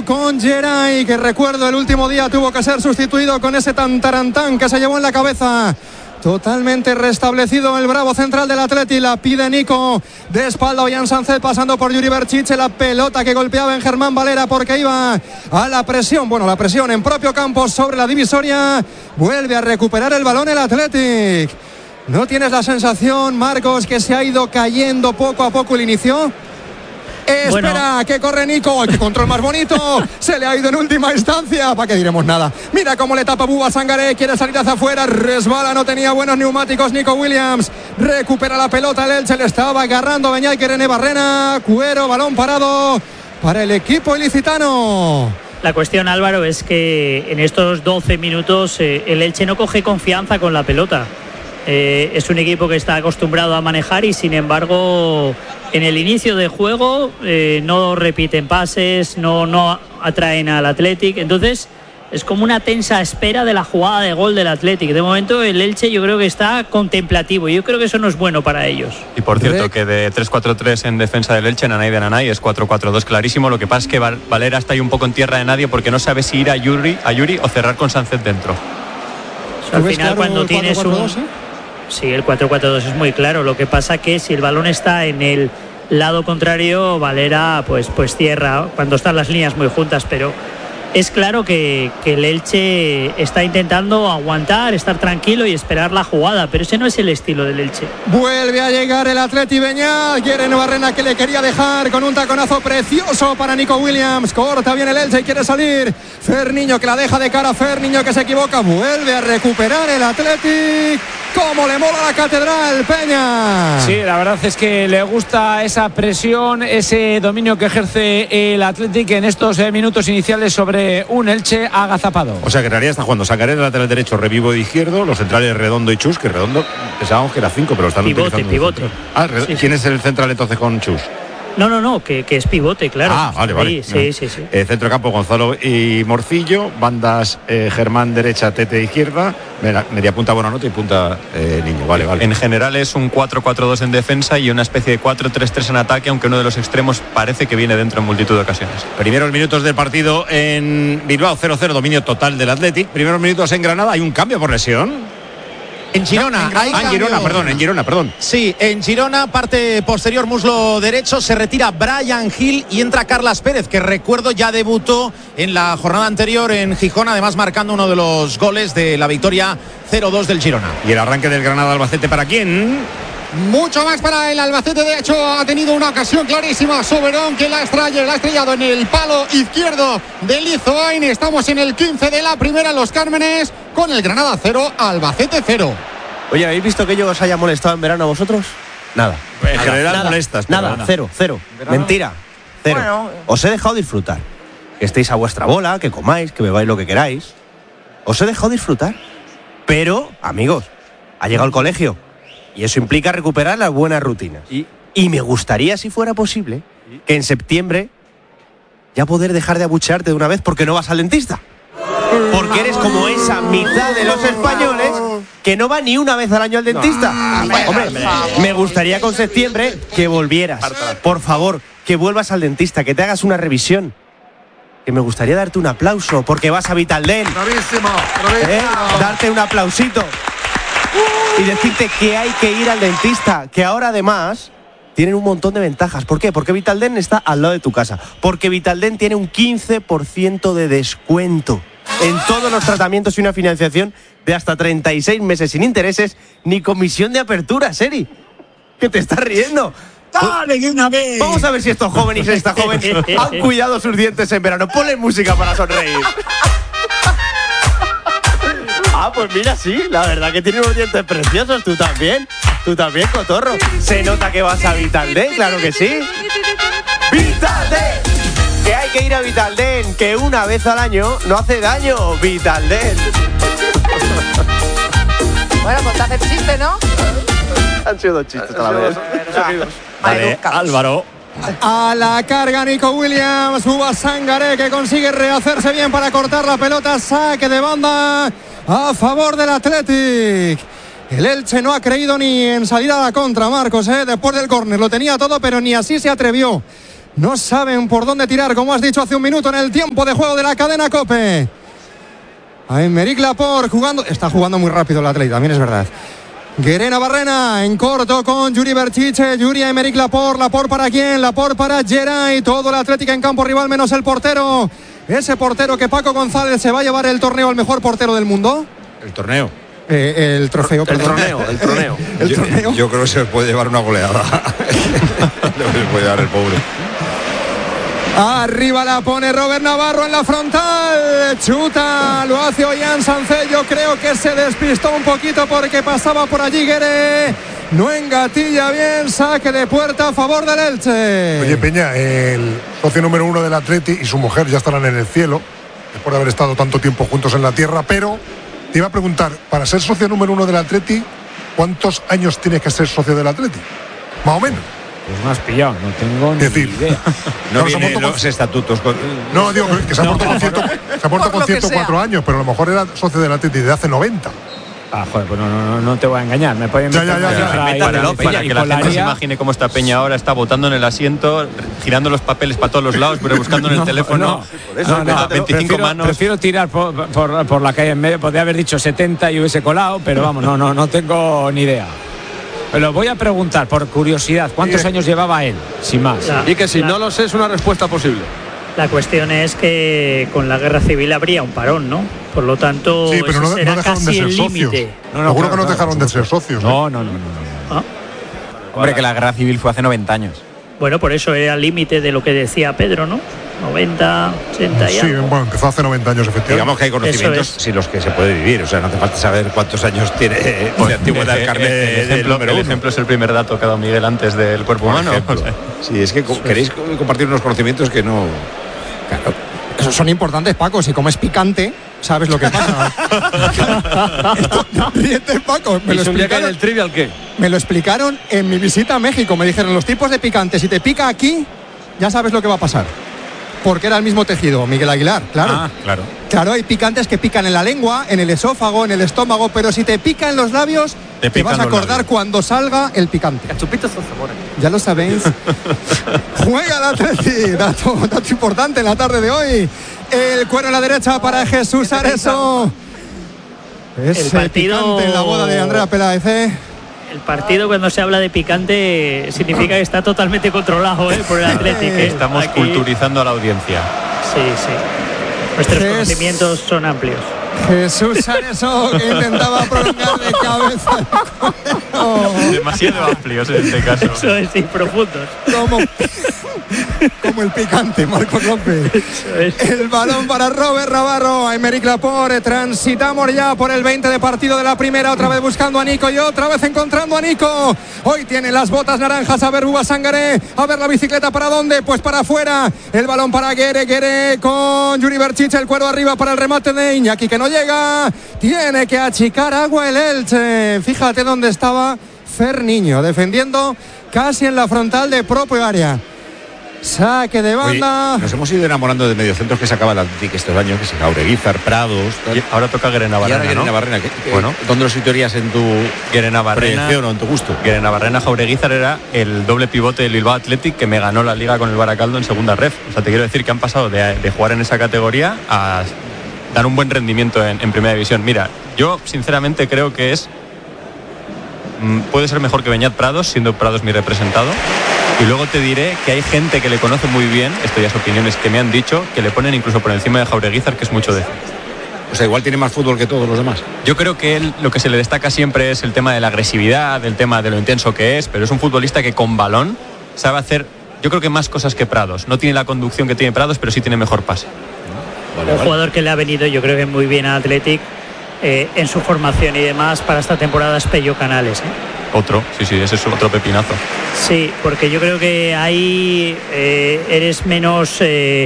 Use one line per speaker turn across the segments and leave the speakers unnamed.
Nico con Geray, que recuerdo el último día tuvo que ser sustituido con ese tantarantán que se llevó en la cabeza. Totalmente restablecido el bravo central del Atleti. La pide Nico de espalda. Ollán Sánchez pasando por Yuri Berchiche. La pelota que golpeaba en Germán Valera porque iba a la presión. Bueno, la presión en propio campo sobre la divisoria. Vuelve a recuperar el balón el Athletic. ¿No tienes la sensación, Marcos, que se ha ido cayendo poco a poco el inicio? Espera, que corre Nico. ¡Qué control más bonito! Se le ha ido en última instancia. ¿Para qué diremos nada? Mira cómo le tapa Bouba Sangaré. Quiere salir hacia afuera. Resbala, no tenía buenos neumáticos Nico Williams. Recupera la pelota el Elche. Le estaba agarrando Beñat y René Barrena. Cuero, balón parado para el equipo ilicitano.
La cuestión, Álvaro, es que en estos 12 minutos el Elche no coge confianza con la pelota. Es un equipo que está acostumbrado a manejar y sin embargo en el inicio de juego no repiten pases, no atraen al Athletic. Entonces es como una tensa espera de la jugada de gol del Athletic. De momento el Elche yo creo que está contemplativo y yo creo que eso no es bueno para ellos. Y por cierto que de 3-4-3 en defensa del Elche, Nanay de Nanay, es 4-4-2 clarísimo. Lo que pasa es que Valera está ahí un poco en tierra de nadie porque no sabe si ir a Yuri o cerrar con Sánchez dentro. Al final cuando tienes Sí, el 4-4-2 es muy claro. Lo que pasa que si el balón está en el lado contrario, Valera pues cierra cuando están las líneas muy juntas, pero es claro que el Elche está intentando aguantar, estar tranquilo y esperar la jugada, pero ese no es el estilo del Elche.
Vuelve a llegar el Atleti Beñat. René Barrena que le quería dejar con un taconazo precioso para Nico Williams. Corta bien el Elche y quiere salir. Ferniño que la deja de cara. Ferniño que se equivoca. Vuelve a recuperar el Athletic. ¡Cómo le mola la catedral, Peña!
Sí, la verdad es que le gusta esa presión, ese dominio que ejerce el Athletic en estos minutos iniciales sobre un Elche agazapado.
O sea que en realidad está jugando Sangaré de lateral derecho, Revivo de izquierdo, los centrales Redondo y Chus, que Redondo pensábamos que era 5, pero están utilizando
pivote.
Sí. ¿Quién es el central entonces con Chus?
No, que es pivote, claro.
Vale.
Sí.
Centro campo Gonzalo y Morcillo, bandas Germán derecha, Tete izquierda, media punta Buenanote y punta Niño. Vale.
En general es un 4-4-2 en defensa y una especie de 4-3-3 en ataque, aunque uno de los extremos parece que viene dentro en multitud de ocasiones.
Primeros minutos del partido en Bilbao, 0-0, dominio total del Athletic. Primeros minutos en Granada, hay un cambio por lesión.
En Girona,
en Girona, perdón.
Sí, en Girona, parte posterior, muslo derecho, se retira Brian Hill y entra Carlas Pérez, que recuerdo ya debutó en la jornada anterior en Gijón, además marcando uno de los goles de la victoria 0-2 del Girona.
¿Y el arranque del Granada-Albacete para quién?
Mucho más para el Albacete. De hecho ha tenido una ocasión clarísima Soberón, que la ha estrellado en el palo izquierdo de Lizoain. Estamos en el 15 de la primera, Los Cármenes, con el Granada 0, Albacete 0.
Oye, ¿habéis visto que yo os haya molestado en verano a vosotros? Nada.
En general molestas.
Nada, cero. Mentira, cero. Bueno. Os he dejado disfrutar. Que estéis a vuestra bola, que comáis, que bebáis lo que queráis. Os he dejado disfrutar. Pero, amigos, ha llegado el colegio. Y eso implica recuperar las buenas rutinas. Y me gustaría, si fuera posible, que en septiembre ya poder dejar de abuchearte de una vez porque no vas al dentista. Porque eres como esa mitad de los españoles que no va ni una vez al año al dentista. Hombre, me gustaría con septiembre que volvieras. Por favor, que vuelvas al dentista, que te hagas una revisión. Que me gustaría darte un aplauso porque vas a Vitaldent.
Bravísimo.
Darte un aplausito. Y decirte que hay que ir al dentista, que ahora además tienen un montón de ventajas. ¿Por qué? Porque Vitaldent está al lado de tu casa. Porque Vitaldent tiene un 15% de descuento en todos los tratamientos y una financiación de hasta 36 meses sin intereses ni comisión de apertura, Seri. ¿Qué te estás riendo?
¡Dale de una vez!
Vamos a ver si estos jóvenes y esta joven han cuidado sus dientes en verano. Ponle música para sonreír. Pues mira, sí, la verdad que tiene unos dientes preciosos. Tú también, cotorro. Se nota que vas a Vitaldent, claro que sí. ¡Vitaldent! Que hay que ir a Vitaldent, que una vez al año no hace daño. Vitaldent.
Bueno, pues te hace chiste, ¿no?
Han sido dos chistes a la vez.
Vale, Álvaro.
A la carga Nico Williams. Bouba Sangaré que consigue rehacerse bien para cortar la pelota. Saque de banda a favor del Athletic. El Elche no ha creído ni en salir a la contra, Marcos, después del córner. Lo tenía todo, pero ni así se atrevió. No saben por dónde tirar, como has dicho hace un minuto en el tiempo de juego de la cadena COPE. Aymeric Laporte jugando. Está jugando muy rápido el Atleti, también es verdad. Guerena Barrena en corto con Yuri Berchiche. Yuri, Aymeric Laporte. Laporte para quién? Laporte para Geray. Todo el Atlético en campo rival menos el portero. Ese portero que Paco González se va a llevar el torneo al mejor portero del mundo.
El torneo.
El trofeo, perdón.
El torneo.
El torneo.
Yo creo que se puede llevar una goleada. Se puede llevar el pobre.
Arriba la pone Robert Navarro en la frontal. Chuta, lo hace Ollán Sánchez. Yo creo que se despistó un poquito porque pasaba por allí Gueré. No engatilla bien, saque de puerta a favor del Elche.
Oye, Peña, el socio número 1 del Atleti y su mujer ya estarán en el cielo, después de haber estado tanto tiempo juntos en la tierra, pero te iba a preguntar, para ser socio número 1 del Atleti, ¿cuántos años tienes que ser socio del Atleti? Más o menos.
Pues me has pillado, no tengo ni idea.
No vienen los estatutos.
No, digo que se ha puesto con 104 años, pero a lo mejor era socio del Atleti de hace 90.
Ah, joder, pues no te voy a engañar. Me pueden
Ya.
Para que la gente se imagine cómo está Peña ahora, está botando en el asiento, girando los papeles para todos los lados, pero buscando en el teléfono.
No,
25 manos.
Prefiero tirar por la calle en medio. Podría haber dicho 70 y hubiese colado, pero vamos, no tengo ni idea. Pero voy a preguntar, por curiosidad, ¿cuántos años llevaba él? Sin más.
Y que si no lo sé, es una respuesta posible.
La cuestión es que con la guerra civil habría un parón, ¿no? Por lo tanto,
sí, pero no
será
dejaron de ser socios. Seguro que no dejaron de ser socios.
No.
¿Ah?
Hombre, que la guerra civil fue hace 90 años.
Bueno, por eso era el límite de lo que decía Pedro, ¿no? 90, 80 ya.
Sí, bueno, empezó hace 90 años, efectivamente.
Digamos que hay conocimientos sin los que se puede vivir. O sea, no hace falta saber cuántos años tiene de antigüedad el carnet
el ejemplo es el primer dato que ha dado Miguel antes del cuerpo humano.
Sí, es que queréis compartir unos conocimientos que no...
Claro. Esos son importantes, Paco. Si comes picante, sabes lo que pasa. Ríete, Paco.
¿Y un día que en el trivial qué?
Me lo explicaron en mi visita a México. Me dijeron los tipos de picante. Si te pica aquí, ya sabes lo que va a pasar. Porque era el mismo tejido, Miguel Aguilar, claro.
Ah, claro.
Claro, hay picantes que pican en la lengua, en el esófago, en el estómago, pero si te pica en los labios, te vas a acordar cuando salga el picante.
Cachupitos o sabores.
Ya lo sabéis. Juega el Atleti, dato importante en la tarde de hoy. El cuero en la derecha para Jesús Areso.
El partido
picante en la boda de Andrea Peláez.
El partido, cuando se habla de picante, significa que está totalmente controlado por el Atlético.
Estamos culturizando a la audiencia.
Sí. Nuestros conocimientos son amplios.
Jesús Areso, que intentaba prolongar de cabeza.
Demasiado amplios en este caso.
Eso es, sí, profundos.
Como el picante, Marcos López. El balón para Robert Navarro. Aymeric Laporte. Transitamos ya por el 20 de partido de la primera. Otra vez buscando a Nico y otra vez encontrando a Nico. Hoy tiene las botas naranjas. A ver Bouba Sangaré. A ver la bicicleta para dónde. Pues para afuera. El balón para Gueré con Yuri Berchiche. El cuero arriba para el remate de Iñaki, que no llega. Tiene que achicar agua el Elche. Fíjate dónde estaba Fer Niño, defendiendo casi en la frontal de propio área. Saque de banda.
Oye, nos hemos ido enamorando de mediocentros que sacaba el Atlético estos años, que se Jaureguizar, Prados.
Y ahora toca Guerena Barrena, ¿no?
Bueno, ¿dónde lo situarías en tu
Guerena Barrena
o en tu gusto?
Guerena Barrena, Jaureguizar era el doble pivote del Bilbao Athletic que me ganó la liga con el Baracaldo en segunda ref. O sea, te quiero decir que han pasado de jugar en esa categoría a dar un buen rendimiento en primera división. Mira, yo sinceramente creo que puede ser mejor que Beñat Prados, siendo Prados mi representado. Y luego te diré que hay gente que le conoce muy bien, esto ya es opiniones que me han dicho, que le ponen incluso por encima de Jaureguizar, que es mucho decir.
O sea, igual tiene más fútbol que todos los demás.
Yo creo que él lo que se le destaca siempre es el tema de la agresividad, el tema de lo intenso que es, pero es un futbolista que con balón sabe hacer, yo creo que más cosas que Prados. No tiene la conducción que tiene Prados, pero sí tiene mejor pase.
Un jugador que le ha venido, yo creo que muy bien a Athletic en su formación y demás para esta temporada es Pello Canales.
Otro, sí, ese es otro pepinazo.
Sí, porque yo creo que ahí eres menos... yo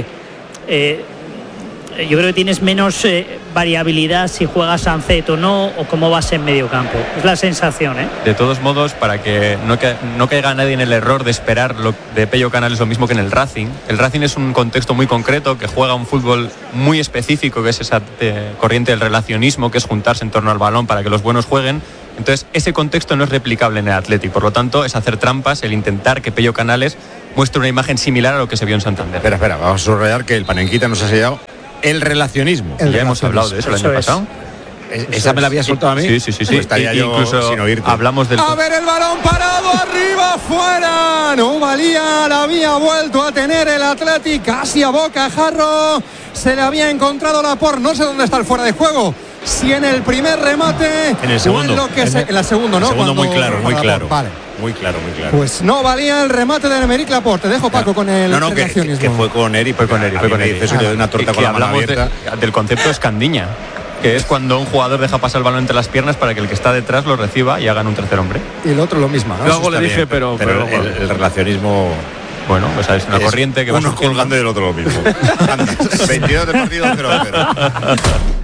creo que tienes menos variabilidad si juegas Sancet o no, o cómo vas en medio campo. Es la sensación, ¿eh?
De todos modos, para que no caiga nadie en el error de esperar de Pello Canales lo mismo que en el Racing. El Racing es un contexto muy concreto que juega un fútbol muy específico, que es esa corriente del relacionismo, que es juntarse en torno al balón para que los buenos jueguen. Entonces, ese contexto no es replicable en el Athletic. Por lo tanto, es hacer trampas, el intentar que Pello Canales muestre una imagen similar a lo que se vio en Santander.
Espera, vamos a subrayar que el Panenquita nos ha sellado el relacionismo.
Ya hemos hablado de eso el año pasado.
¿Esa me la había soltado a mí?
Sí.
Pues estaría yo
incluso
sin oírte.
Hablamos del...
A ver el balón parado arriba, fuera. No valía, la había vuelto a tener el Athletic casi a bocajarro. Se le había encontrado Laporte, no sé dónde está el fuera de juego. Si en el primer remate
en el segundo,
o en la segunda, ¿no?
Segundo muy claro.
Vale.
Muy claro.
Pues no valía el remate de Aymeric Laporte. Te dejo, Paco, con el relacionismo.
Que fue con Eri.
Fue con Eri.
Eso de una torta con la mano abierta.
Del concepto escandiña, que es cuando un jugador deja pasar el balón entre las piernas para que el que está detrás lo reciba y hagan un tercer hombre.
Y el otro lo mismo, ¿no?
Luego le dije, pero
el relacionismo...
Bueno, pues es una corriente que va
uno colgando y el otro lo mismo. 22 de partido, 0-0.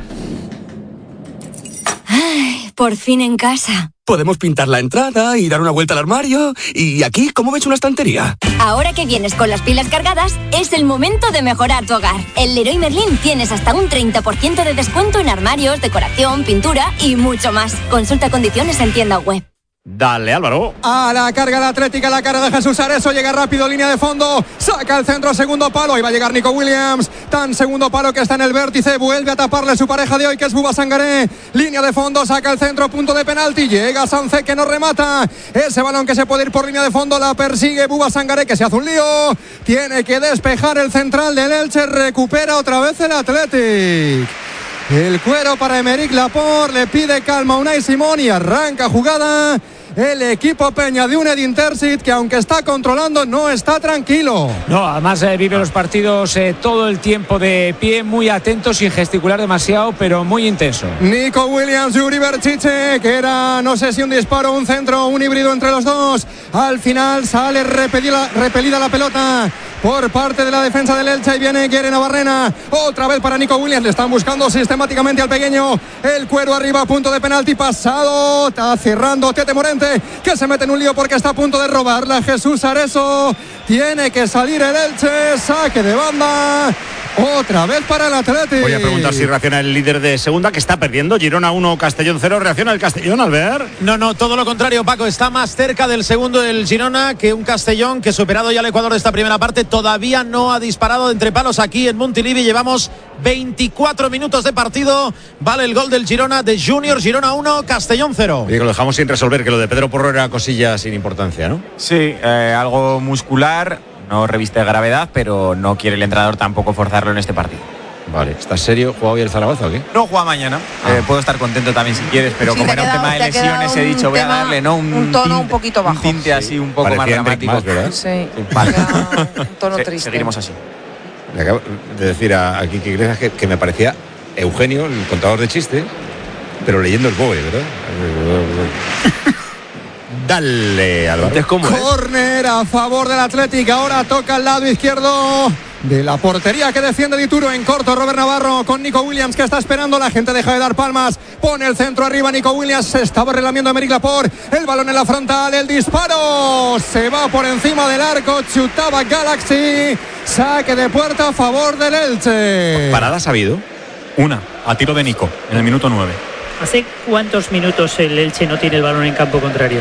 Ay, por fin en casa.
Podemos pintar la entrada y dar una vuelta al armario. Y aquí, ¿cómo ves una estantería?
Ahora que vienes con las pilas cargadas, es el momento de mejorar tu hogar. En Leroy Merlin tienes hasta un 30% de descuento en armarios, decoración, pintura y mucho más. Consulta condiciones en tienda web.
Dale, Álvaro.
A la carga la Atlética, la cara de Jesús Areso, llega rápido, línea de fondo, saca el centro, segundo palo, ahí va a llegar Nico Williams, tan segundo palo que está en el vértice, vuelve a taparle su pareja de hoy que es Bouba Sangaré, línea de fondo, saca el centro, punto de penalti, llega Sanzé que no remata, ese balón que se puede ir por línea de fondo, la persigue Bouba Sangaré que se hace un lío, tiene que despejar el central del Elche, recupera otra vez el Athletic. El cuero para Aymeric Laporte, le pide calma a Unai Simón y arranca jugada el equipo Peña de un Edin Terzic que aunque está controlando no está tranquilo.
No, además vive los partidos todo el tiempo de pie, muy atento, sin gesticular demasiado, pero muy intenso.
Nico Williams, Yuri Berchiche, que era no sé si un disparo, un centro, un híbrido entre los dos. Al final sale repelida la pelota por parte de la defensa del Elche y viene Guere Navarrena, otra vez para Nico Williams, le están buscando sistemáticamente al pequeño, el cuero arriba, punto de penalti, pasado, está cerrando Tete Morente, que se mete en un lío porque está a punto de robarla Jesús Areso, tiene que salir el Elche, saque de banda, otra vez para el Athletic.
Voy a preguntar si reacciona el líder de segunda, que está perdiendo, Girona 1, Castellón 0, ¿reacciona el Castellón, Albert?
No, todo lo contrario, Paco, está más cerca del segundo del Girona que un Castellón que, superado ya el Ecuador de esta primera parte, todavía no ha disparado de entre palos aquí en Montilivi. Llevamos 24 minutos de partido, vale el gol del Girona de Junior, Girona 1, Castellón 0.
Oye, que lo dejamos sin resolver, que lo de Pedro Porro era cosilla sin importancia, ¿no?
Sí, algo muscular, no reviste gravedad, pero no quiere el entrenador tampoco forzarlo en este partido.
Vale, ¿estás serio? ¿Juega hoy el Zaragoza o qué?
No juega mañana. Puedo estar contento también si quieres, pero
Sí,
como
te
era un tema de lesiones, he dicho voy a darle
un tono un poquito bajo.
Un tinte así un poco
Parecía
más
Enric
dramático.
Mas, ¿verdad?
Sí,
Vale.
un tono triste.
Seguiremos así.
Le acabo de decir a Kiki Iglesias que me parecía Eugenio, el contador de chistes, pero leyendo el BOE, ¿verdad? Dale, Álvaro.
Córner a favor del Athletic, ahora toca al lado izquierdo de la portería que defiende Dituro en corto. Robert Navarro con Nico Williams que está esperando, la gente deja de dar palmas, pone el centro arriba Nico Williams, se estaba relamiendo a Aymeric Laporte, el balón en la frontal, el disparo, se va por encima del arco, chutaba Galaxy, saque de puerta a favor del Elche.
¿Paradas ha habido?
Una, a tiro de Nico, en el minuto 9.
¿Hace cuántos minutos el Elche no tiene el balón en campo contrario?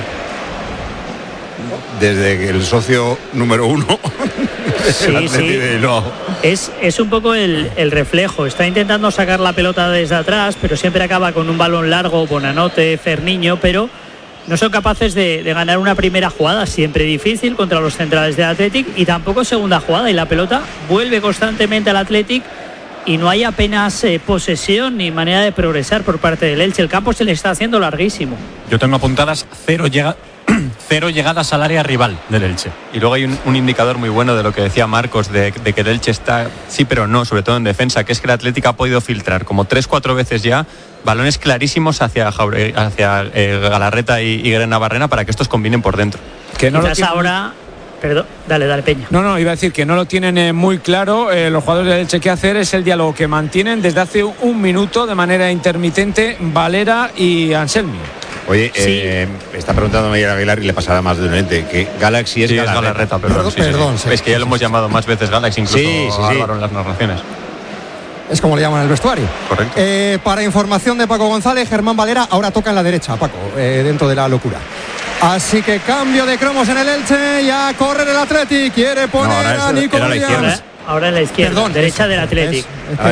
Desde que el socio número 1
Sí. Es un poco el reflejo. Está intentando sacar la pelota desde atrás, pero siempre acaba con un balón largo, Bonanote, Ferniño, pero no son capaces de ganar una primera jugada, siempre difícil contra los centrales del Athletic, y tampoco segunda jugada, y la pelota vuelve constantemente al Athletic y no hay apenas posesión ni manera de progresar por parte del Elche. El campo se le está haciendo larguísimo.
Yo tengo apuntadas cero llegadas al área rival del Elche.
Y luego hay un indicador muy bueno de lo que decía Marcos, de que el Elche está, sí pero no, sobre todo en defensa, que es que el Atlético ha podido filtrar como 3-4 veces ya balones clarísimos hacia Galarreta y Guere Navarrena para que estos combinen por dentro.
Que no
quizás ahora... Perdón, dale Peña.
No, iba a decir que no lo tienen muy claro los jugadores del Elche. Qué hacer es el diálogo que mantienen desde hace un minuto de manera intermitente Valera y Anselmi.
Oye, está preguntando Miguel Aguilar y le pasará más de un ente que Galaxy es
Galarreta, perdón. Es que ya lo hemos llamado más veces Galaxy, incluso Álvaro en las narraciones.
Es como le llaman en el vestuario.
Correcto.
Para información de Paco González, Germán Valera ahora toca en la derecha, Paco, dentro de la locura. Así que cambio de cromos en el Elche y a correr el Athletic. Quiere poner a Nico Williams.
Ahora en la izquierda, perdón, derecha del Athletic.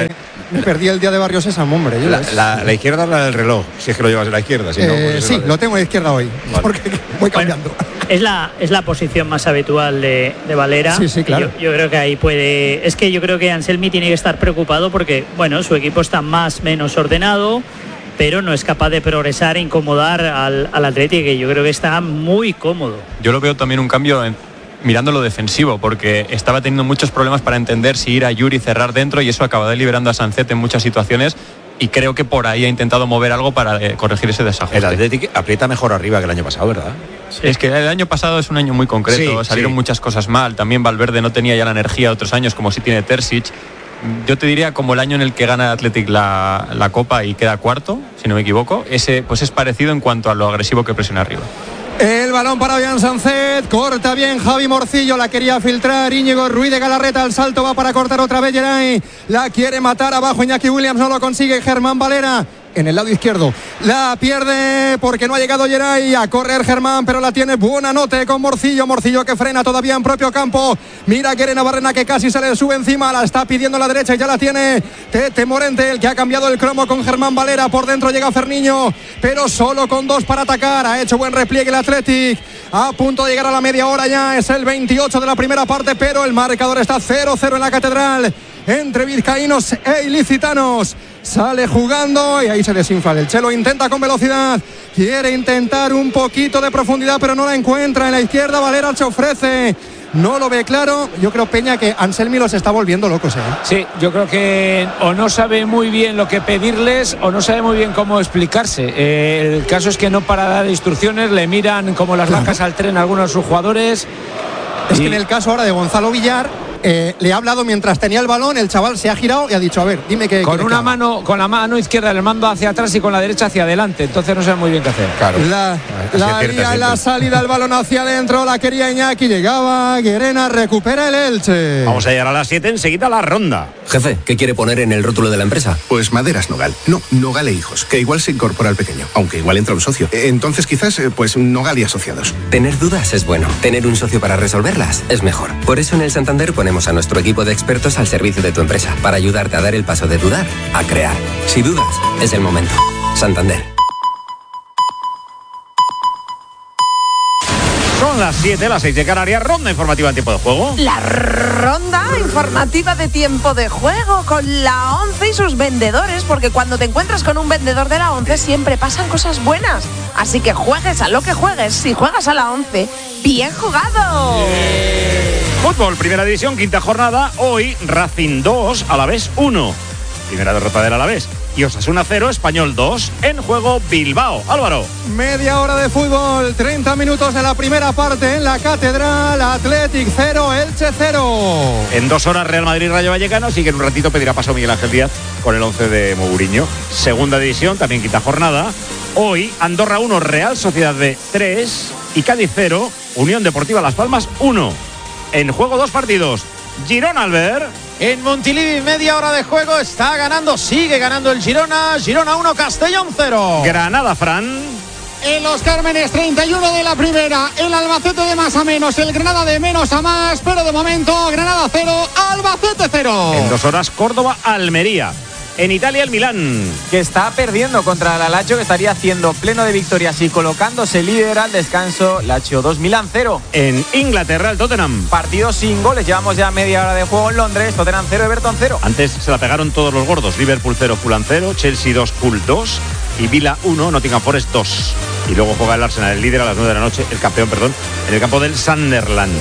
Me perdí el día de Barrio Sésamo, hombre.
La izquierda es la del reloj, si es que lo llevas en la izquierda. Si no, pues
sí, lo tengo en la izquierda hoy, vale. Porque voy cambiando.
Bueno, es la posición más habitual de Valera.
Sí, claro.
Yo creo que ahí puede... Es que yo creo que Anselmi tiene que estar preocupado porque, bueno, su equipo está más o menos ordenado, pero no es capaz de progresar e incomodar al Athletic, que yo creo que está muy cómodo.
Yo lo veo también un cambio mirando lo defensivo, porque estaba teniendo muchos problemas para entender si ir a Yuri, cerrar dentro, y eso acaba liberando a Sancet en muchas situaciones, y creo que por ahí ha intentado mover algo para corregir ese desajuste.
El Athletic aprieta mejor arriba que el año pasado, ¿verdad?
Sí. Es que el año pasado es un año muy concreto, salieron muchas cosas mal, también Valverde no tenía ya la energía de otros años como si tiene Terzic. Yo te diría como el año en el que gana el Athletic la Copa y queda cuarto, si no me equivoco, ese pues es parecido en cuanto a lo agresivo que presiona arriba.
El balón para Bian Sancet, corta bien Javi Morcillo, la quería filtrar Íñigo Ruiz de Galarreta, el salto va para cortar otra vez Geray, la quiere matar abajo Iñaki Williams, no lo consigue Germán Valera. En el lado izquierdo, la pierde porque no ha llegado Geray, a correr Germán, pero la tiene Buonanotte con Morcillo que frena todavía en propio campo, mira Guerre Navarrena que casi se le sube encima, la está pidiendo a la derecha y ya la tiene Tete Morente, el que ha cambiado el cromo con Germán Valera, por dentro llega Ferniño, pero solo con 2 para atacar, ha hecho buen repliegue el Athletic, a punto de llegar a la media hora ya, es el 28 de la primera parte, pero el marcador está 0-0 en la Catedral, entre vizcaínos e ilicitanos. Sale jugando y ahí se desinfla el Chelo, intenta con velocidad, quiere intentar un poquito de profundidad pero no la encuentra, en la izquierda Valera se ofrece, no lo ve claro. Yo creo, Peña, que Anselmi los está volviendo locos, ¿eh?
Sí, yo creo que o no sabe muy bien lo que pedirles o no sabe muy bien cómo explicarse. El caso es que no para dar instrucciones, le miran como las vacas al tren a algunos de sus jugadores.
Es que en el caso ahora de Gonzalo Villar, le ha hablado mientras tenía el balón, el chaval se ha girado y ha dicho, a ver, dime qué.
Con una mano, con la mano izquierda le mando hacia atrás y con la derecha hacia adelante, entonces no sabe muy bien qué hacer.
Claro.
La salida, el balón hacia adentro, la quería Iñaki, llegaba Guerena, recupera el Elche.
Vamos a llegar a las 7, enseguida la ronda.
Jefe, ¿qué quiere poner en el rótulo de la empresa?
Pues Maderas Nogal. No, Nogal e Hijos, que igual se incorpora al pequeño, aunque igual entra un socio. Entonces quizás, pues Nogal y Asociados.
Tener dudas es bueno, tener un socio para resolverlas es mejor. Por eso en el Santander ponemos a nuestro equipo de expertos al servicio de tu empresa, para ayudarte a dar el paso de dudar a crear. Si dudas, es el momento. Santander.
Son las 7, las 6 de Canarias, ronda informativa en tiempo de juego.
La ronda informativa de tiempo de juego con la ONCE y sus vendedores, porque cuando te encuentras con un vendedor de la ONCE siempre pasan cosas buenas. Así que juegues a lo que juegues, si juegas a la ONCE, ¡bien jugado!
Fútbol, primera división, quinta jornada. Hoy Racing 2, Alavés 1. Primera derrota del Alavés. Y Osasuna 0, Español 2. En juego Bilbao. Álvaro.
Media hora de fútbol, 30 minutos de la primera parte en la Catedral. Athletic 0, Elche 0.
En 2 horas Real Madrid, Rayo Vallecano. Así que en un ratito pedirá paso Miguel Ángel Díaz con el 11 de Mourinho. Segunda división, también quinta jornada. Hoy Andorra 1, Real Sociedad B 3. Y Cádiz 0, Unión Deportiva Las Palmas 1. En juego 2 partidos. Girona, Albert.
En Montilivi, media hora de juego, está ganando, sigue ganando el Girona. Girona 1, Castellón 0.
Granada, Fran.
En Los Cármenes, 31 de la primera. El Albacete de más a menos, el Granada de menos a más. Pero de momento, Granada 0, Albacete 0.
En 2 horas, Córdoba, Almería. En Italia, el Milán,
que está perdiendo contra la Lazio, que estaría haciendo pleno de victorias y colocándose líder al descanso. Lazio 2, Milán 0.
En Inglaterra, el Tottenham,
partido sin goles, llevamos ya media hora de juego en Londres. Tottenham 0, Everton 0.
Antes se la pegaron todos los gordos. Liverpool 0, Fulham 0, Chelsea 2, Hull 2 y Villa 1, Nottingham Forest 2. Y luego juega el Arsenal, el líder, a las 9 de la noche, el campeón, en el campo del Sunderland.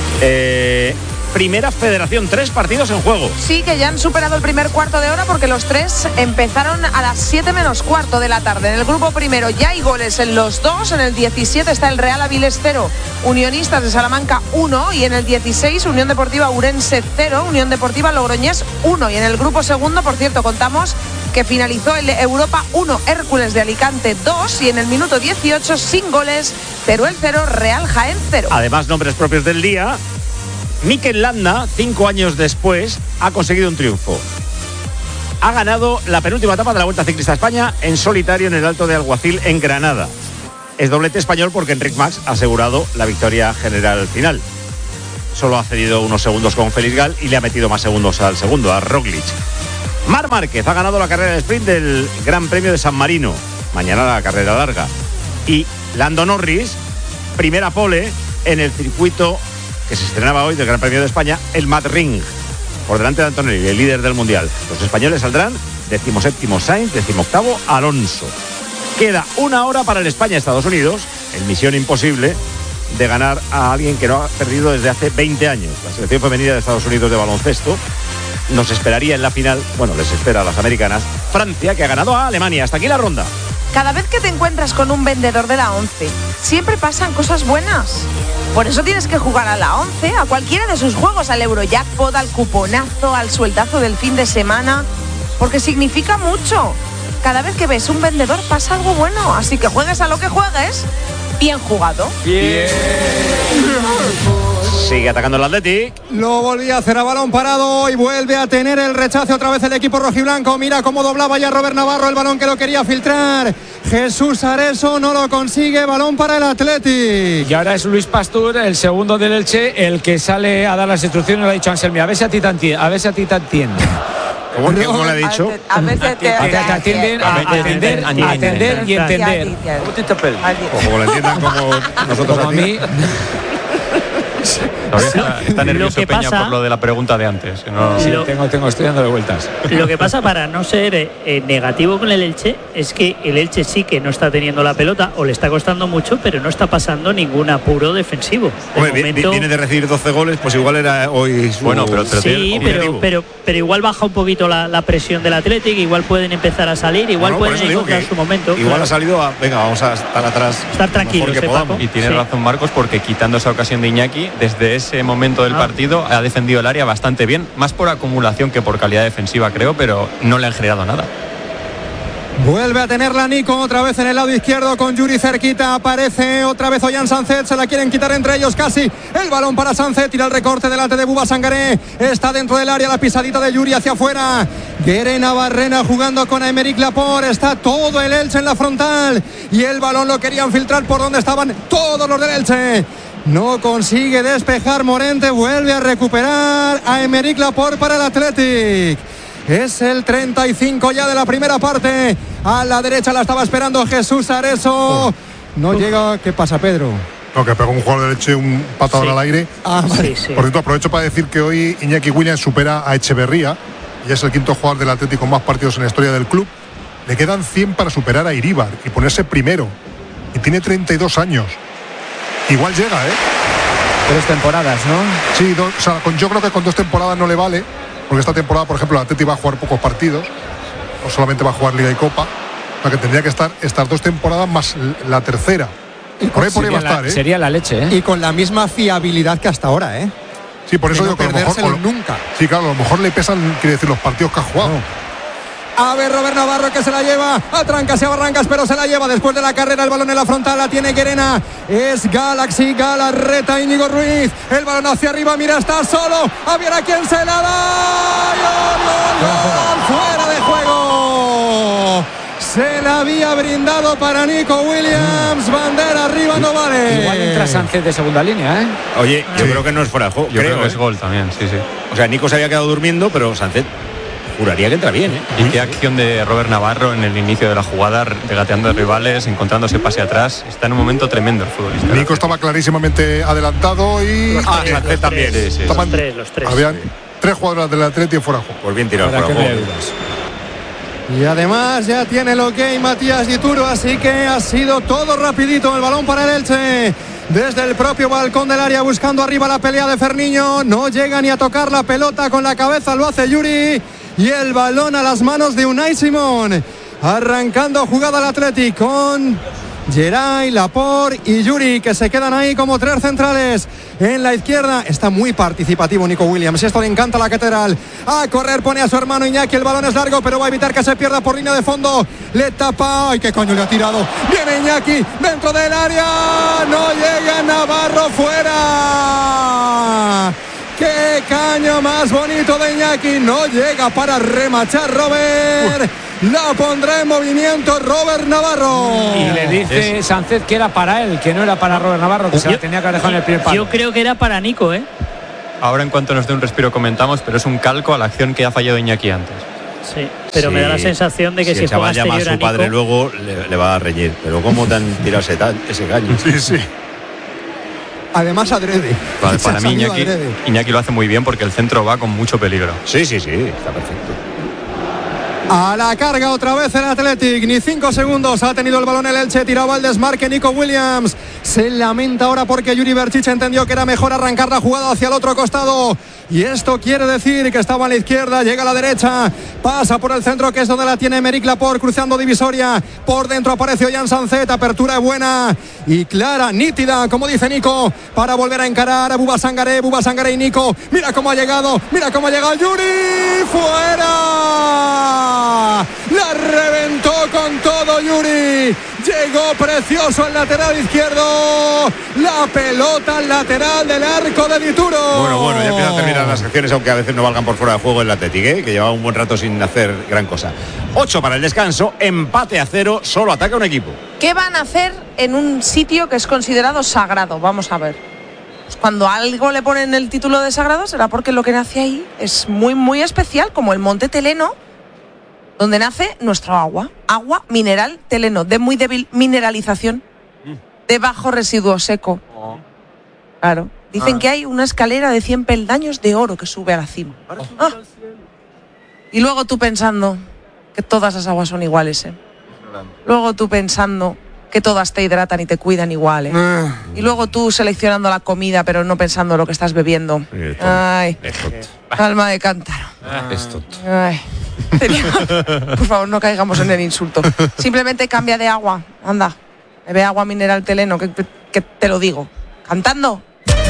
Primera Federación, 3 partidos en juego.
Sí, que ya han superado el primer cuarto de hora porque los 3 empezaron a las 7 menos cuarto de la tarde. En el grupo primero ya hay goles en los 2. En el 17 está el Real Avilés 0, Unionistas de Salamanca 1. Y en el 16, Unión Deportiva Urense 0, Unión Deportiva Logroñés 1. Y en el grupo segundo, por cierto, contamos que finalizó el Europa 1, Hércules de Alicante 2. Y en el minuto 18, sin goles, Teruel 0, Real Jaén 0.
Además, nombres propios del día. Mikel Landa, 5 años después, ha conseguido un triunfo. Ha ganado la penúltima etapa de la Vuelta Ciclista a España en solitario en el Alto de Alguacil, en Granada. Es doblete español porque Enric Mas ha asegurado la victoria general final. Solo ha cedido unos segundos con Félix Gal y le ha metido más segundos al segundo, a Roglic. Marc Márquez ha ganado la carrera de sprint del Gran Premio de San Marino. Mañana la carrera larga. Y Lando Norris, primera pole en el circuito que se estrenaba hoy del Gran Premio de España, el Madrid, por delante de Antonelli, el líder del Mundial. Los españoles saldrán 17º Sainz, 18º Alonso. Queda una hora para el España-Estados Unidos, en misión imposible de ganar a alguien que no ha perdido desde hace 20 años. La selección femenina de Estados Unidos de baloncesto nos esperaría en la final, bueno, les espera a las americanas, Francia, que ha ganado a Alemania. Hasta aquí la ronda.
Cada vez que te encuentras con un vendedor de la 11, siempre pasan cosas buenas. Por eso tienes que jugar a la 11, a cualquiera de sus juegos, al Eurojackpot, al cuponazo, al sueldazo del fin de semana, porque significa mucho. Cada vez que ves un vendedor pasa algo bueno, así que juegues a lo que juegues, bien jugado.
Bien. Sigue atacando el Athletic.
Lo volvía a hacer a balón parado y vuelve a tener el rechace otra vez el equipo rojiblanco. Mira cómo doblaba ya Robert Navarro el balón que lo quería filtrar. Jesús Areso no lo consigue, balón para el Athletic.
Y ahora es Luis Pastur, el segundo del Elche, el que sale a dar las instrucciones. Le ha dicho a Anselmi, a ver si a ti te entiende.
¿Cómo le ha dicho?
A veces te
atienden, atender y entender.
Como lo entiendan como nosotros
como a mí.
Está nervioso
Lo que
Peña
pasa,
por lo de la pregunta de antes. No.
Sí, estoy dándole vueltas.
Lo que pasa, para no ser negativo con el Elche, es que el Elche sí que no está teniendo la pelota o le está costando mucho, pero no está pasando ningún apuro defensivo.
Hombre, viene de recibir 12 goles, pues igual era hoy su...
Bueno, pero
sí, pero igual baja un poquito la presión del Athletic, igual pueden empezar a salir, igual pueden encontrar su momento.
Igual claro. Ha salido a, venga, vamos a estar atrás.
Estar tranquilos,
y tiene razón Marcos, porque quitando esa ocasión de Iñaki, desde ese momento del partido ha defendido el área bastante bien, más por acumulación que por calidad defensiva, creo, pero no le han generado nada.
Vuelve a tenerla Nico otra vez en el lado izquierdo con Yuri cerquita. Aparece otra vez Ollán Sánchez. Se la quieren quitar entre ellos casi. El balón para Sánchez. Tira el recorte delante de Buba Sangaré. Está dentro del área. La pisadita de Yuri hacia afuera. Guerena Barrena jugando con Aymeric Laporte. Está todo el Elche en la frontal. Y el balón lo querían filtrar por donde estaban todos los del Elche. No consigue despejar Morente. Vuelve a recuperar a Aymeric Laporte para el Athletic. Es el 35 ya de la primera parte. A la derecha la estaba esperando Jesús Areso. No llega. ¿Qué pasa, Pedro?
No, que pegó un jugador del Elche un patadón al aire.
Vale.
Sí. Por cierto, aprovecho para decir que hoy Iñaki Williams supera a Echeverría. Y es el quinto jugador del Atlético con más partidos en la historia del club. Le quedan 100 para superar a Iríbar y ponerse primero. Y tiene 32 años. Igual llega,
3 temporadas, ¿no?
Sí, yo creo que con 2 temporadas no le vale. Porque esta temporada, por ejemplo, el Atleti va a jugar pocos partidos. No solamente va a jugar Liga y Copa. O sea que tendría que estar estas 2 temporadas más la tercera. Por ahí va a estar,
Sería la leche,
Y con la misma fiabilidad que hasta ahora,
Sí, por eso digo que a lo mejor
nunca.
Sí, claro, a lo mejor le pesan, quiere decir, los partidos que ha jugado.
A ver, Robert Navarro que se la lleva a trancas y a barrancas, pero se la lleva después de la carrera. El balón en la frontal la tiene Guerena. Es Galaxy, Galarreta, Íñigo Ruiz. El balón hacia arriba, mira, está solo. A ver a quién se la da. ¡Gol! ¡Fuera de juego! Se la había brindado para Nico Williams. Bandera arriba, no vale.
Igual entra Sánchez de segunda línea,
Oye, yo creo que no es fuera de juego.
Yo creo que es gol también, sí.
O sea, Nico se había quedado durmiendo, pero Sánchez juraría que entra bien,
Y qué acción de Robert Navarro en el inicio de la jugada, regateando de rivales, encontrándose pase atrás. Está en un momento tremendo el futbolista.
Nico estaba clarísimamente adelantado y
Sánchez también.
Sí. Los tres.
Habían 3 jugadores del Atlético fuera de juego.
Pues bien tirado fuera de juego.
Y además ya tiene el ok Matías Dituro, así que ha sido todo rapidito. El balón para el Elche. Desde el propio balcón del área buscando arriba la pelea de Ferniño. No llega ni a tocar la pelota con la cabeza, lo hace Yuri. Y el balón a las manos de Unai Simón. Arrancando jugada al Athletic con Geray, Laporte y Yuri, que se quedan ahí como 3 centrales. En la izquierda está muy participativo Nico Williams. Esto le encanta a la catedral. A correr pone a su hermano Iñaki. El balón es largo, pero va a evitar que se pierda por línea de fondo. Le tapa. ¡Ay, qué coño le ha tirado! Viene Iñaki dentro del área. No llega Navarro, fuera. ¡Qué caño más bonito de Iñaki! No llega para remachar Robert. La pondrá en movimiento Robert Navarro.
Y le dice Sánchez que era para él, que no era para Robert Navarro, que se la tenía que haber dejado en el primer palo.
Yo creo que era para Nico, ¿eh?
Ahora en cuanto nos dé un respiro comentamos, pero es un calco a la acción que ha fallado Iñaki antes.
Sí, pero me da la sensación de que si
el chaval
juega
llama a
exterior
su
a
padre
Nico,
luego le va a reñir. Pero ¿cómo te han tirado ese caño?
Sí.
Además adrede.
Para mí Iñaki lo hace muy bien porque el centro va con mucho peligro.
Sí, está perfecto.
A la carga otra vez el Athletic, ni 5 segundos ha tenido el balón el Elche, tiraba al desmarque Nico Williams, se lamenta ahora porque Yuri Berchiche entendió que era mejor arrancar la jugada hacia el otro costado y esto quiere decir que estaba a la izquierda, llega a la derecha, pasa por el centro que es donde la tiene Emeric Laporte cruzando divisoria, por dentro aparece Ollán Sancet, apertura buena y clara, nítida, como dice Nico, para volver a encarar a Buba Sangaré y Nico, mira cómo ha llegado Yuri, fuera. La reventó con todo Yuri. Llegó precioso el lateral izquierdo. La pelota al lateral del arco de Dituro.
Bueno, ya empiezan a terminar las acciones, aunque a veces no valgan por fuera de juego el Athletic, que llevaba un buen rato sin hacer gran cosa. 8 para el descanso, empate a 0, solo ataca un equipo.
¿Qué van a hacer en un sitio que es considerado sagrado? Vamos a ver. Pues cuando algo le ponen el título de sagrado será porque lo que nace ahí es muy, muy especial, como el Monte Teleno, donde nace nuestro agua mineral Teleno, de muy débil mineralización, de bajo residuo seco. Claro, dicen que hay una escalera de 100 peldaños de oro que sube a la cima. Y luego tú pensando que todas las aguas son iguales, ¿eh? Luego tú pensando que todas te hidratan y te cuidan igual, ¿eh? Y luego tú seleccionando la comida pero no pensando lo que estás bebiendo. Ay, alma de cántaro.
Es tonto.
Ay. Por favor, no caigamos en el insulto. Simplemente cambia de agua. Anda, bebe agua mineral Teleno, que te lo digo. Cantando.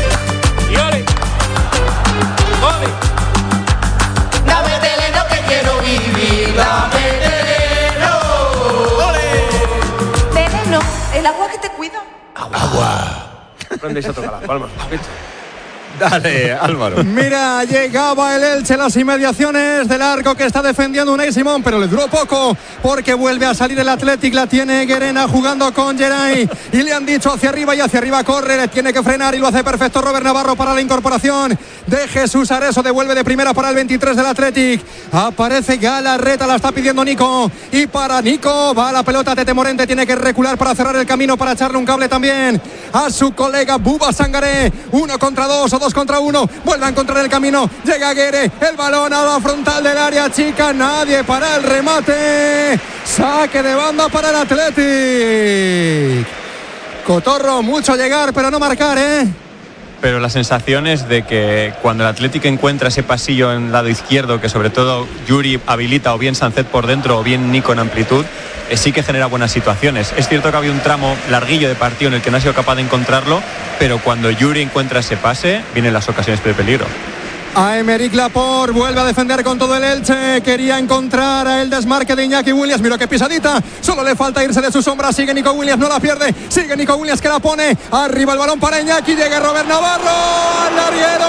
Dame Teleno que quiero vivir. Dame Teleno.
Teleno, el agua que te cuida.
Agua. Aprendéis a tocar las palmas.
Dale, Álvaro.
Mira, llegaba el Elche, las inmediaciones del arco que está defendiendo Unai Simón, pero le duró poco porque vuelve a salir el Athletic, la tiene Guerena jugando con Geray y le han dicho hacia arriba y hacia arriba corre, le tiene que frenar y lo hace perfecto Robert Navarro para la incorporación de Jesús Areso, devuelve de primera para el 23 del Athletic, aparece Galarreta, la está pidiendo Nico y para Nico va la pelota, Tete Morente tiene que recular para cerrar el camino, para echarle un cable también a su colega Buba Sangaré, 1 contra 2 o 2 contra 1, vuelve a encontrar el camino, llega Guerre, el balón a la frontal del área chica, nadie para el remate, saque de banda para el Athletic. Cotorro, mucho llegar pero no marcar,
Pero la sensación es de que cuando el Athletic encuentra ese pasillo en el lado izquierdo, que sobre todo Yuri habilita o bien Sancet por dentro o bien Nico en amplitud, sí que genera buenas situaciones. Es cierto que había un tramo larguillo de partido en el que no ha sido capaz de encontrarlo, pero cuando Yuri encuentra ese pase, vienen las ocasiones de peligro.
A Emeric Laporte, vuelve a defender con todo el Elche, quería encontrar a el desmarque de Iñaki Williams, mira qué pisadita, solo le falta irse de su sombra, sigue Nico Williams, no la pierde, sigue Nico Williams que la pone, arriba el balón para Iñaki, llega Robert Navarro, al larguero,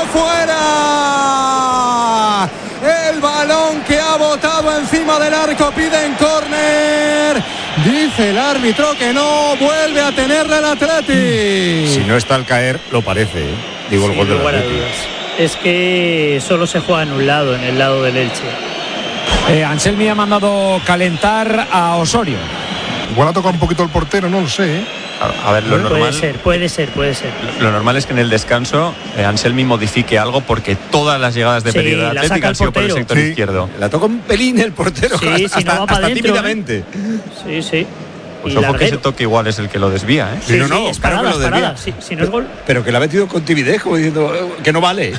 fuera, el balón que ha botado encima del arco, piden córner, dice el árbitro que no, vuelve a tenerle el Athletic.
Si no está al caer, lo parece, digo el gol del Athletic.
Es que solo se juega en un lado, en el lado del Elche.
Anselmi ha mandado calentar a Osorio.
Igual ha tocado un poquito el portero, no lo sé.
A ver, lo normal.
Puede ser.
Lo normal es que en el descanso Anselmi modifique algo porque todas las llegadas de peligro del Athletic han sido por el sector izquierdo.
La toca un pelín el portero.
Sí,
hasta,
si no va para
hasta
adentro,
tímidamente.
Sí.
Pues ojo que ese toque igual es el que lo desvía,
Sí, no,
es parada,
claro que lo desvía.
Si no es gol.
Pero que la ha metido con timidez, como diciendo que no vale.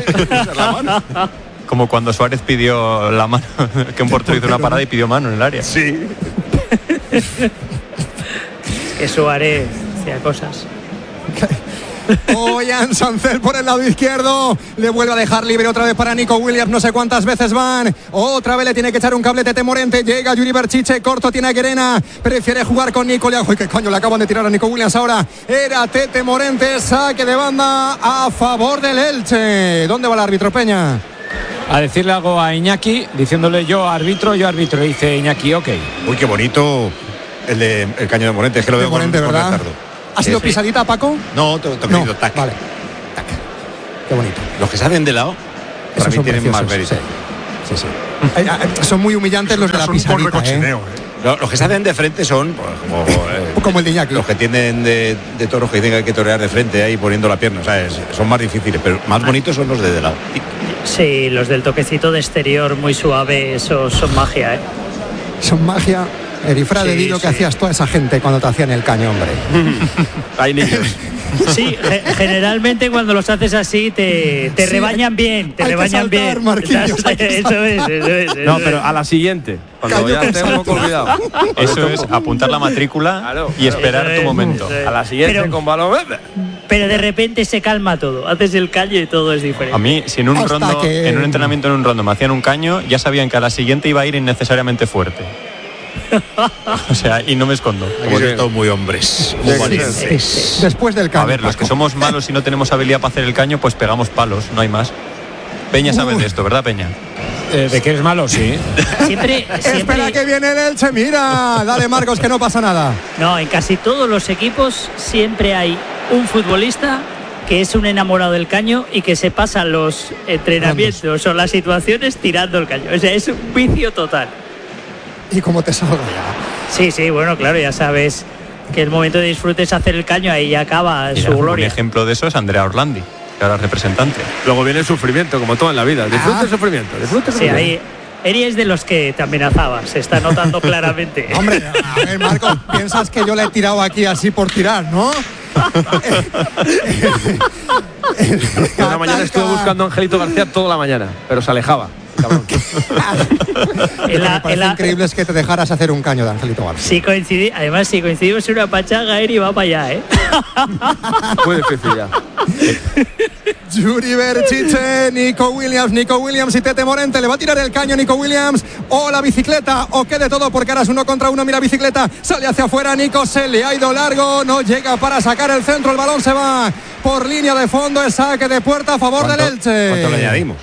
Como cuando Suárez pidió la mano, que un portero hizo una parada y pidió mano en el área.
Sí.
Que Suárez hacía cosas.
Ollán Sancet por el lado izquierdo, le vuelve a dejar libre otra vez para Nico Williams, no sé cuántas veces van, otra vez le tiene que echar un cable Tete Morente, llega Yuri Berchiche, corto tiene a Guerena, prefiere jugar con Nico, uy, qué coño le acaban de tirar a Nico Williams ahora, era Tete Morente, saque de banda a favor del Elche. ¿Dónde va el árbitro, Peña?
a decirle algo a Iñaki, diciéndole yo arbitro, y dice Iñaki, ok.
Uy, qué bonito el caño de Morente, es que lo veo
Morente,
con
¿verdad?
retardo.
¿Ha sido pisadita, Paco?
No, toquecito, tac.
Vale. Tac. Qué bonito.
Los que se hacen de lado, para mí tienen más mérito.
Sí. Son muy humillantes los de la pisadita,
Los que se hacen de frente son
como el de Iñaki.
Los que tienden de toros que tienen que torear de frente ahí poniendo la pierna, ¿sabes? Son más difíciles, pero más bonitos son los de lado.
Sí, los del toquecito de exterior muy suave, esos son magia, ¿eh?
Son magia. Erifra de Dido, que hacías toda esa gente cuando te hacían el caño, hombre.
Hay niños.
Sí, generalmente cuando los haces así te rebañan bien, te rebañan bien. Eso es.
No, pero a la siguiente, cuando ya esté un poco olvidado.
Eso es apuntar la matrícula y esperar tu momento.
A la siguiente con balón.
Pero de repente se calma todo, haces el caño y todo es diferente.
A mí, si en un entrenamiento en un rondo me hacían un caño, ya sabían que a la siguiente iba a ir innecesariamente fuerte. O sea, y no me escondo.
Hemos estado muy hombres. Muy valientes.
Después del caño.
A ver, los que somos malos y no tenemos habilidad para hacer el caño, pues pegamos palos, no hay más. Peña sabe de esto, ¿verdad, Peña?
¿De que eres malo? Sí.
Siempre.
Espera que viene el Elche, mira. Dale, Marcos, que no pasa nada.
No, en casi todos los equipos siempre hay un futbolista que es un enamorado del caño y que se pasa los entrenamientos o las situaciones tirando el caño. O sea, es un vicio total.
¿Y cómo te salga ya?
Sí, bueno, claro, ya sabes que el momento de disfrute es hacer el caño, ahí ya acaba su gloria.
Un ejemplo de eso es Andrea Orlandi, que ahora es representante.
Luego viene el sufrimiento, como todo en la vida. Disfrute el sufrimiento.
Sí, ahí Eri es de los que te amenazaba, se está notando claramente.
Hombre, a ver, Marco, piensas que yo le he tirado aquí así por tirar, ¿no?
Una mañana estuve buscando a Angelito García toda la mañana, pero se alejaba.
Me parece increíble es que te dejaras hacer un caño de Angelito García.
Además, si coincidimos en una pachanga, Eri va para allá, ¿eh?
Muy difícil ya.
Yuri Berchiche, Nico Williams y Tete Morente. Le va a tirar el caño Nico Williams o la bicicleta o qué de todo, porque ahora es 1 contra 1. Mira, bicicleta, sale hacia afuera. Nico se le ha ido largo, no llega para sacar el centro. El balón se va por línea de fondo. Es saque de puerta a favor del Elche.
¿Cuánto le añadimos?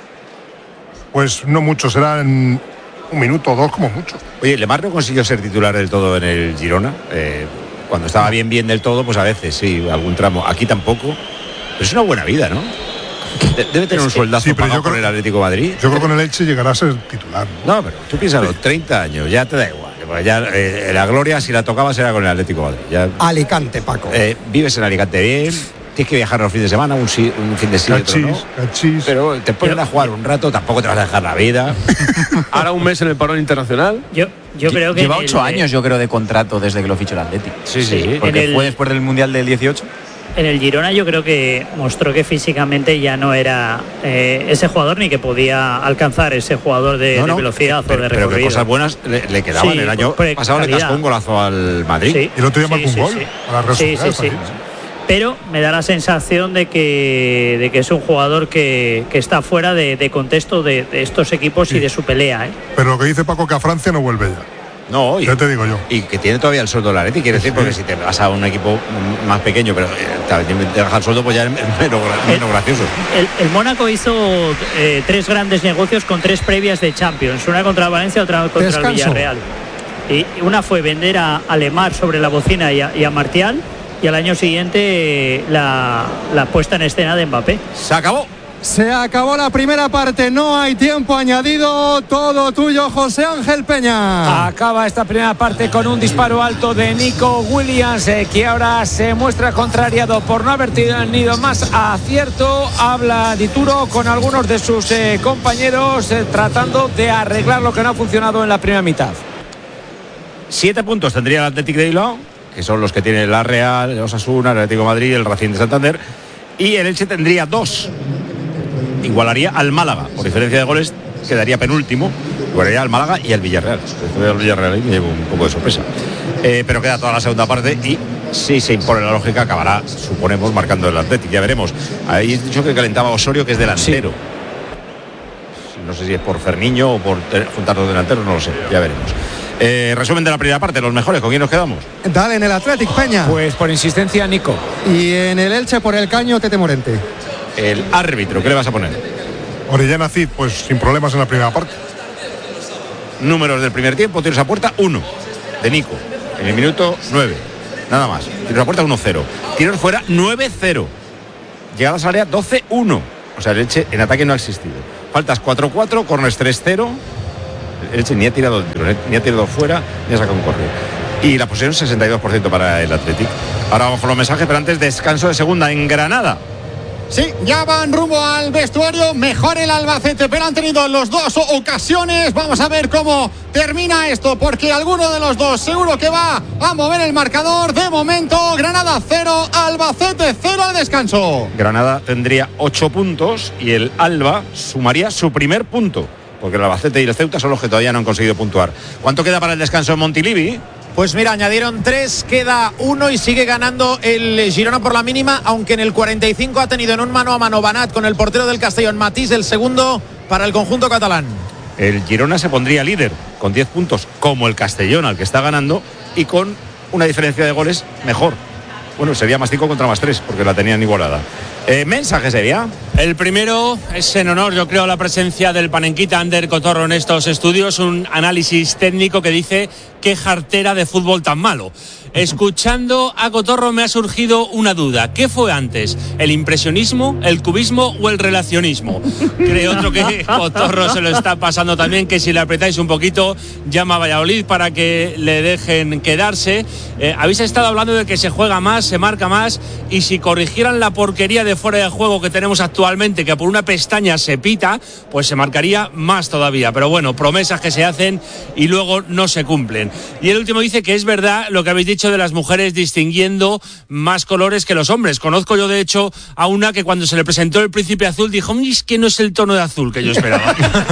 Pues no mucho, serán 1 minuto o 2 como mucho.
Oye, Lemar no consiguió ser titular del todo en el Girona. Cuando estaba bien del todo, pues a veces sí, algún tramo. Aquí tampoco. Pero es una buena vida, ¿no? Debe tener un sueldazo pagado con el Atlético de Madrid.
Yo creo que con el Elche llegará a ser titular.
No, pero tú piénsalo, 30 años, ya te da igual. Ya, la gloria, si la tocabas, era con el Atlético de Madrid. Ya,
Alicante, Paco.
Vives en Alicante bien, tienes que viajar los fines de semana, un fin de semana, ¿no? Pero te ponen a jugar un rato, tampoco te vas a dejar la vida.
Ahora un mes en el parón internacional.
Yo creo que
lleva 8 años, yo creo, de contrato desde que lo fichó el Atlético.
Sí.
Porque fue después del Mundial del 18.
En el Girona yo creo que mostró que físicamente ya no era ese jugador ni que podía alcanzar ese jugador de velocidad o de recorrido.
Pero que cosas buenas le quedaban. El año pasado le cascó un golazo al Madrid.
Sí.
Y el otro día marcó un gol a la Real Sociedad.
Pero me da la sensación de que es un jugador que está fuera de contexto de estos equipos y de su pelea.
Pero lo que dice Paco, que a Francia no vuelve ya.
No,
ya te digo yo.
Y que tiene todavía el sueldo de la Atleti, quiere decir, porque si te vas a un equipo más pequeño, pero te baja el sueldo, pues ya es menos gracioso.
El Mónaco hizo 3 grandes negocios con 3 previas de Champions, una contra Valencia, otra contra el Villarreal. Y una fue vender a Lemar sobre la bocina y a Martial, y al año siguiente la puesta en escena de Mbappé.
Se acabó.
Se acabó la primera parte, no hay tiempo añadido, todo tuyo, José Ángel Peña.
Acaba esta primera parte con un disparo alto de Nico Williams, que ahora se muestra contrariado por no haber tenido más acierto. Habla Dituro con algunos de sus compañeros tratando de arreglar lo que no ha funcionado en la primera mitad.
7 puntos tendría el Athletic de Bilbao, que son los que tiene la Real, el Osasuna, el Atlético de Madrid, el Racing de Santander, y el Elche tendría 2. Igualaría al Málaga, por diferencia de goles, quedaría penúltimo, igualaría al Málaga y al Villarreal. El Villarreal ahí me llevo un poco de sorpresa. Pero queda toda la segunda parte y si se impone la lógica acabará, suponemos, marcando el Athletic, ya veremos. Habéis dicho que calentaba Osorio, que es delantero. Sí. No sé si es por Ferniño o por juntar los delanteros, no lo sé, ya veremos. Resumen de la primera parte, los mejores, ¿con quién nos quedamos?
Dale, en el Athletic, Peña.
Pues por insistencia, Nico.
Y en el Elche, por el caño, Tete Morente.
El árbitro, ¿qué le vas a poner?
Orellana Cid, pues sin problemas en la primera parte.
Números del primer tiempo: tiros a puerta 1 de Nico en el minuto 9, nada más. Tiros a puerta 1-0, tiros fuera 9-0, llegadas al área 12-1. O sea, el Elche en ataque no ha existido. Faltas 4-4, corners 3-0. El Elche ni ha tirado dentro, ni ha tirado fuera, ni ha sacado un córner. Y la posesión 62% para el Athletic. Ahora vamos con los mensajes, pero antes descanso de segunda en Granada.
Sí, ya van rumbo al vestuario. Mejor el Albacete, pero han tenido los dos ocasiones. Vamos a ver cómo termina esto, porque alguno de los dos seguro que va a mover el marcador. De momento, Granada 0, Albacete 0 al descanso.
Granada tendría 8 puntos y el Alba sumaría su primer punto, porque el Albacete y el Ceuta son los que todavía no han conseguido puntuar. ¿Cuánto queda para el descanso en Montilivi?
Pues mira, añadieron 3, queda 1 y sigue ganando el Girona por la mínima, aunque en el 45 ha tenido en un mano a mano Banat con el portero del Castellón, Matís, el segundo para el conjunto catalán.
El Girona se pondría líder con 10 puntos, como el Castellón, al que está ganando, y con una diferencia de goles mejor. Bueno, sería más 5 contra más 3, porque la tenían igualada. ¿Mensaje sería?
El primero es en honor, yo creo, a la presencia del panenquita Ander Cotorro en estos estudios, un análisis técnico que dice qué jartera de fútbol tan malo. Escuchando a Cotorro me ha surgido una duda. ¿Qué fue antes? ¿El impresionismo, el cubismo o el relacionismo? Creo otro que Cotorro se lo está pasando también, que si le apretáis un poquito llama a Valladolid para que le dejen quedarse. Habéis estado hablando de que se juega más, se marca más, y si corrigieran la porquería de fuera de juego que tenemos actualmente, que por una pestaña se pita, pues se marcaría más todavía. Pero bueno, promesas que se hacen y luego no se cumplen. Y el último dice que es verdad lo que habéis dicho de las mujeres distinguiendo más colores que los hombres. Conozco yo de hecho a una que cuando se le presentó el príncipe azul dijo, es que no es el tono de azul que yo esperaba.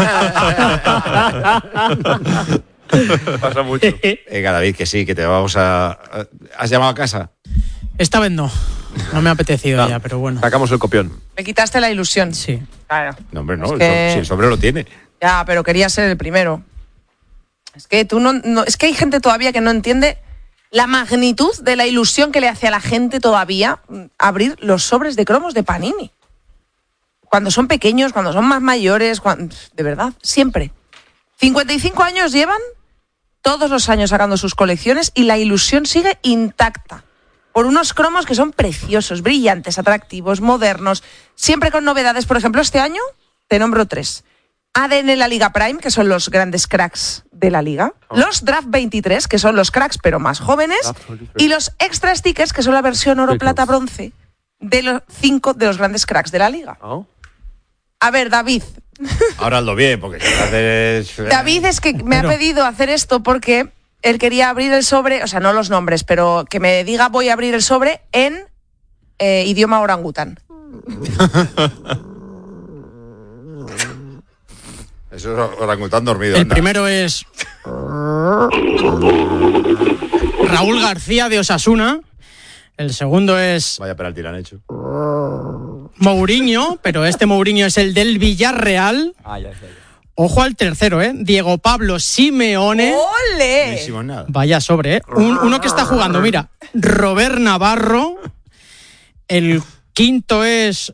Pasa mucho. David, que sí, que te vamos a... ¿Has llamado a casa?
Esta vez no me ha apetecido ya, pero bueno.
Sacamos el copión.
Me quitaste la ilusión.
Sí.
Claro.
No, hombre, no,
es que...
si el sobre lo tiene.
Ya, pero quería ser el primero. Es que tú no, es que hay gente todavía que no entiende la magnitud de la ilusión que le hace a la gente todavía abrir los sobres de cromos de Panini. Cuando son pequeños, cuando son más mayores, de verdad, siempre. 55 años llevan, todos los años sacando sus colecciones, y la ilusión sigue intacta. Por unos cromos que son preciosos, brillantes, atractivos, modernos, siempre con novedades. Por ejemplo, este año te nombro 3. ADN La Liga Prime, que son los grandes cracks de la liga. Los Draft 23, que son los cracks pero más jóvenes. Y los Extra Stickers, que son la versión oro, plata, bronce de los 5 de los grandes cracks de la liga. A ver, David.
Ahora hazlo bien, porque si haces...
David es que me ha pedido hacer esto porque él quería abrir el sobre, o sea, no los nombres, pero que me diga voy a abrir el sobre en idioma orangután.
Eso es orangután dormido.
El primero es Raúl García de Osasuna. El segundo es...
Vaya penalti le han hecho.
Mourinho, pero este Mourinho es el del Villarreal. Ojo al tercero, Diego Pablo Simeone.
¡Ole!
Vaya sobre, uno que está jugando, mira. Robert Navarro. El quinto es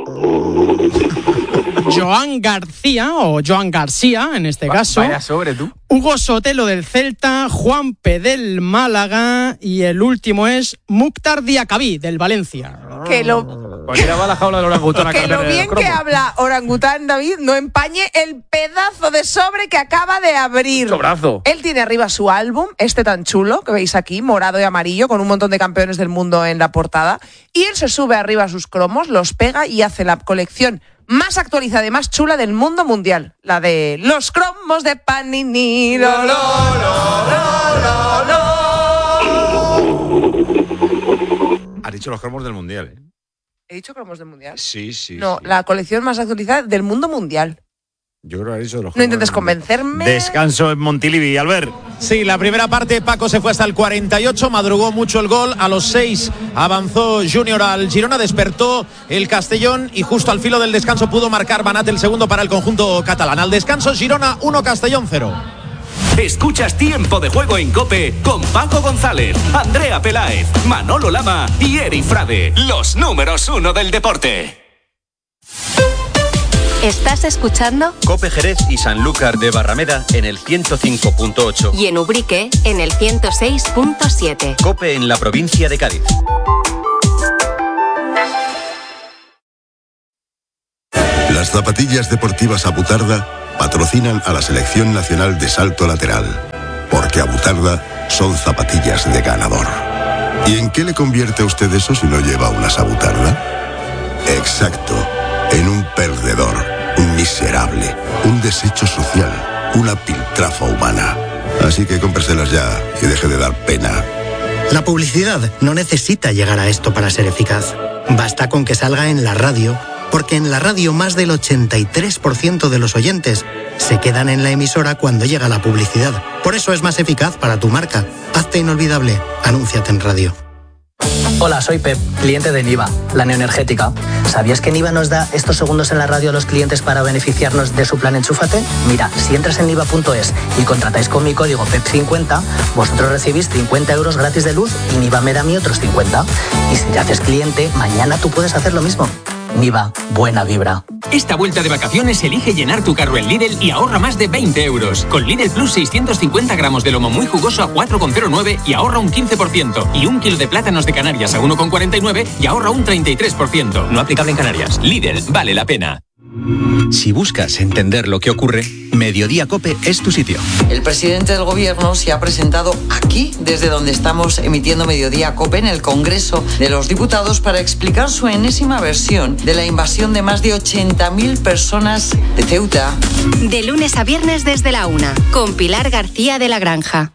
Joan García, o Joan García, en este caso.
Vaya sobre tú.
Hugo Sotelo del Celta, Juanpe del Málaga y el último es Mukhtar Diakabí del Valencia.
Que lo...
Cualquiera va a la jaula del orangután a
que lo bien que habla orangután, David, no empañe el pedazo de sobre que acaba de abrir.
Sobrazo.
Él tiene arriba su álbum, este tan chulo que veis aquí, morado y amarillo, con un montón de campeones del mundo en la portada. Y él se sube arriba a sus cromos, los pega y hace la colección más actualizada y más chula del mundo mundial. La de los cromos de Panini. Lo, lo, lo, lo, lo.
Has dicho los cromos del mundial,
¿He dicho cromos del mundial?
Sí, sí.
No,
sí.
la colección más actualizada del mundo mundial.
Yo creo que has dicho los cromos.
No intentes convencerme.
Descanso en Montilivi, Albert.
Sí, la primera parte Paco se fue hasta el 48, madrugó mucho el gol, a los 6 avanzó Junior al Girona, despertó el Castellón y justo al filo del descanso pudo marcar Banat el segundo para el conjunto catalán. Al descanso Girona 1, Castellón 0.
Escuchas Tiempo de Juego en COPE con Paco González, Andrea Peláez, Manolo Lama y Eri Frade, los números 1 del deporte.
Estás escuchando
COPE Jerez y Sanlúcar de Barrameda en el 105.8.
y en Ubrique en el 106.7.
COPE en la provincia de Cádiz.
Las zapatillas deportivas Abutarda patrocinan a la Selección Nacional de Salto Lateral, porque Abutarda son zapatillas de ganador. ¿Y en qué le convierte a usted eso si no lleva unas Abutarda? Exacto, en un perdedor, un miserable, un desecho social, una piltrafa humana. Así que cómpreselas ya y deje de dar pena.
La publicidad no necesita llegar a esto para ser eficaz. Basta con que salga en la radio, porque en la radio más del 83% de los oyentes se quedan en la emisora cuando llega la publicidad. Por eso es más eficaz para tu marca. Hazte inolvidable. Anúnciate en radio.
Hola, soy Pep, cliente de Niva, la neoenergética. ¿Sabías que Niva nos da estos segundos en la radio a los clientes para beneficiarnos de su plan Enchúfate? Mira, si entras en niva.es y contratáis con mi código PEP50, vosotros recibís 50 euros gratis de luz y Niva me da a mí otros 50. Y si te haces cliente, mañana tú puedes hacer lo mismo. Niva, buena vibra.
Esta vuelta de vacaciones elige llenar tu carro en Lidl y ahorra más de 20 euros. Con Lidl Plus 650 gramos de lomo muy jugoso a 4,09 y ahorra un 15%. Y 1 kilo de plátanos de Canarias a 1,49 y ahorra un 33%. No aplicable en Canarias. Lidl, vale la pena.
Si buscas entender lo que ocurre, Mediodía COPE es tu sitio.
El presidente del gobierno se ha presentado aquí, desde donde estamos emitiendo Mediodía COPE, en el Congreso de los Diputados, para explicar su enésima versión de la invasión de más de 80.000 personas de Ceuta.
De lunes a viernes desde la 1, con Pilar García de la Granja.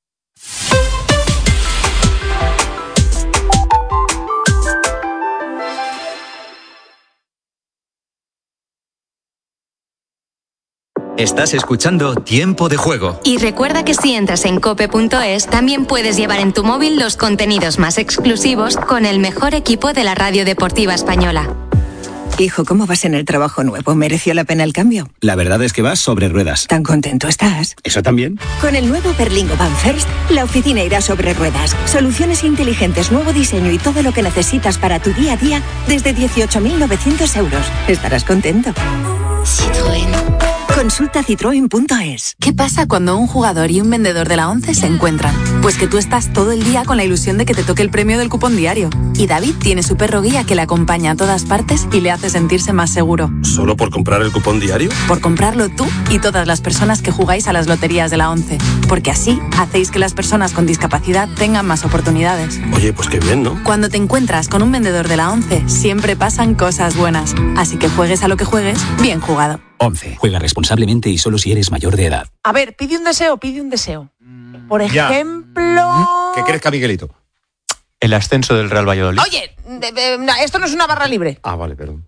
Estás escuchando Tiempo de Juego.
Y recuerda que si entras en cope.es, también puedes llevar en tu móvil los contenidos más exclusivos con el mejor equipo de la radio deportiva española.
Hijo, ¿cómo vas en el trabajo nuevo? ¿Mereció la pena el cambio?
La verdad es que vas sobre ruedas.
¿Tan contento estás?
¿Eso también?
Con el nuevo Berlingo Van First, la oficina irá sobre ruedas. Soluciones inteligentes, nuevo diseño y todo lo que necesitas para tu día a día desde 18.900 euros. Estarás contento.
Citroën.
Consulta citroen.es.
¿Qué pasa cuando un jugador y un vendedor de la ONCE se encuentran? Pues que tú estás todo el día con la ilusión de que te toque el premio del cupón diario. Y David tiene su perro guía que le acompaña a todas partes y le hace sentirse más seguro.
¿Solo por comprar el cupón diario?
Por comprarlo tú y todas las personas que jugáis a las loterías de la ONCE. Porque así hacéis que las personas con discapacidad tengan más oportunidades.
Oye, pues qué bien, ¿no?
Cuando te encuentras con un vendedor de la ONCE, siempre pasan cosas buenas. Así que juegues a lo que juegues, bien jugado.
11. Juega responsablemente y solo si eres mayor de edad.
A ver, pide un deseo. Por ejemplo...
¿Qué crees, Miguelito?
El ascenso del Real Valladolid.
Oye, esto no es una barra libre.
Ah, vale, perdón.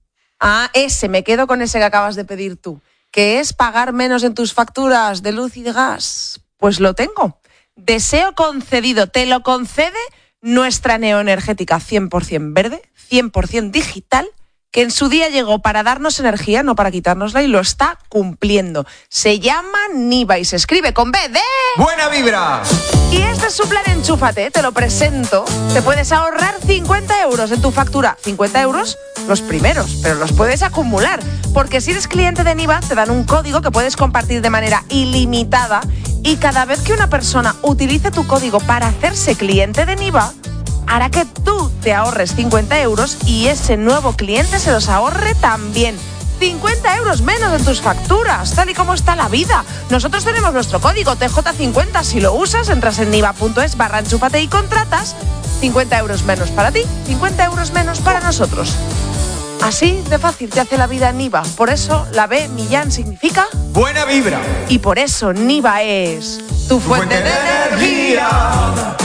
Me quedo con ese que acabas de pedir tú, que es pagar menos en tus facturas de luz y de gas. Pues lo tengo. Deseo concedido. Te lo concede nuestra neoenergética 100% verde, 100% digital, que en su día llegó para darnos energía, no para quitárnosla, y lo está cumpliendo. Se llama Niva y se escribe con B de...
¡Buena vibra!
Y este es su plan Enchúfate, te lo presento. Te puedes ahorrar 50 euros en tu factura. 50 euros los primeros, pero los puedes acumular. Porque si eres cliente de Niva, te dan un código que puedes compartir de manera ilimitada. Y cada vez que una persona utilice tu código para hacerse cliente de Niva, hará que tú te ahorres 50 euros y ese nuevo cliente se los ahorre también. 50 euros menos en tus facturas, tal y como está la vida. Nosotros tenemos nuestro código TJ50. Si lo usas, entras en niva.es/enchúfate y contratas. 50 euros menos para ti, 50 euros menos para nosotros. Así de fácil te hace la vida Niva. Por eso la B, Millán, significa...
¡Buena vibra!
Y por eso Niva es tu fuente de energía.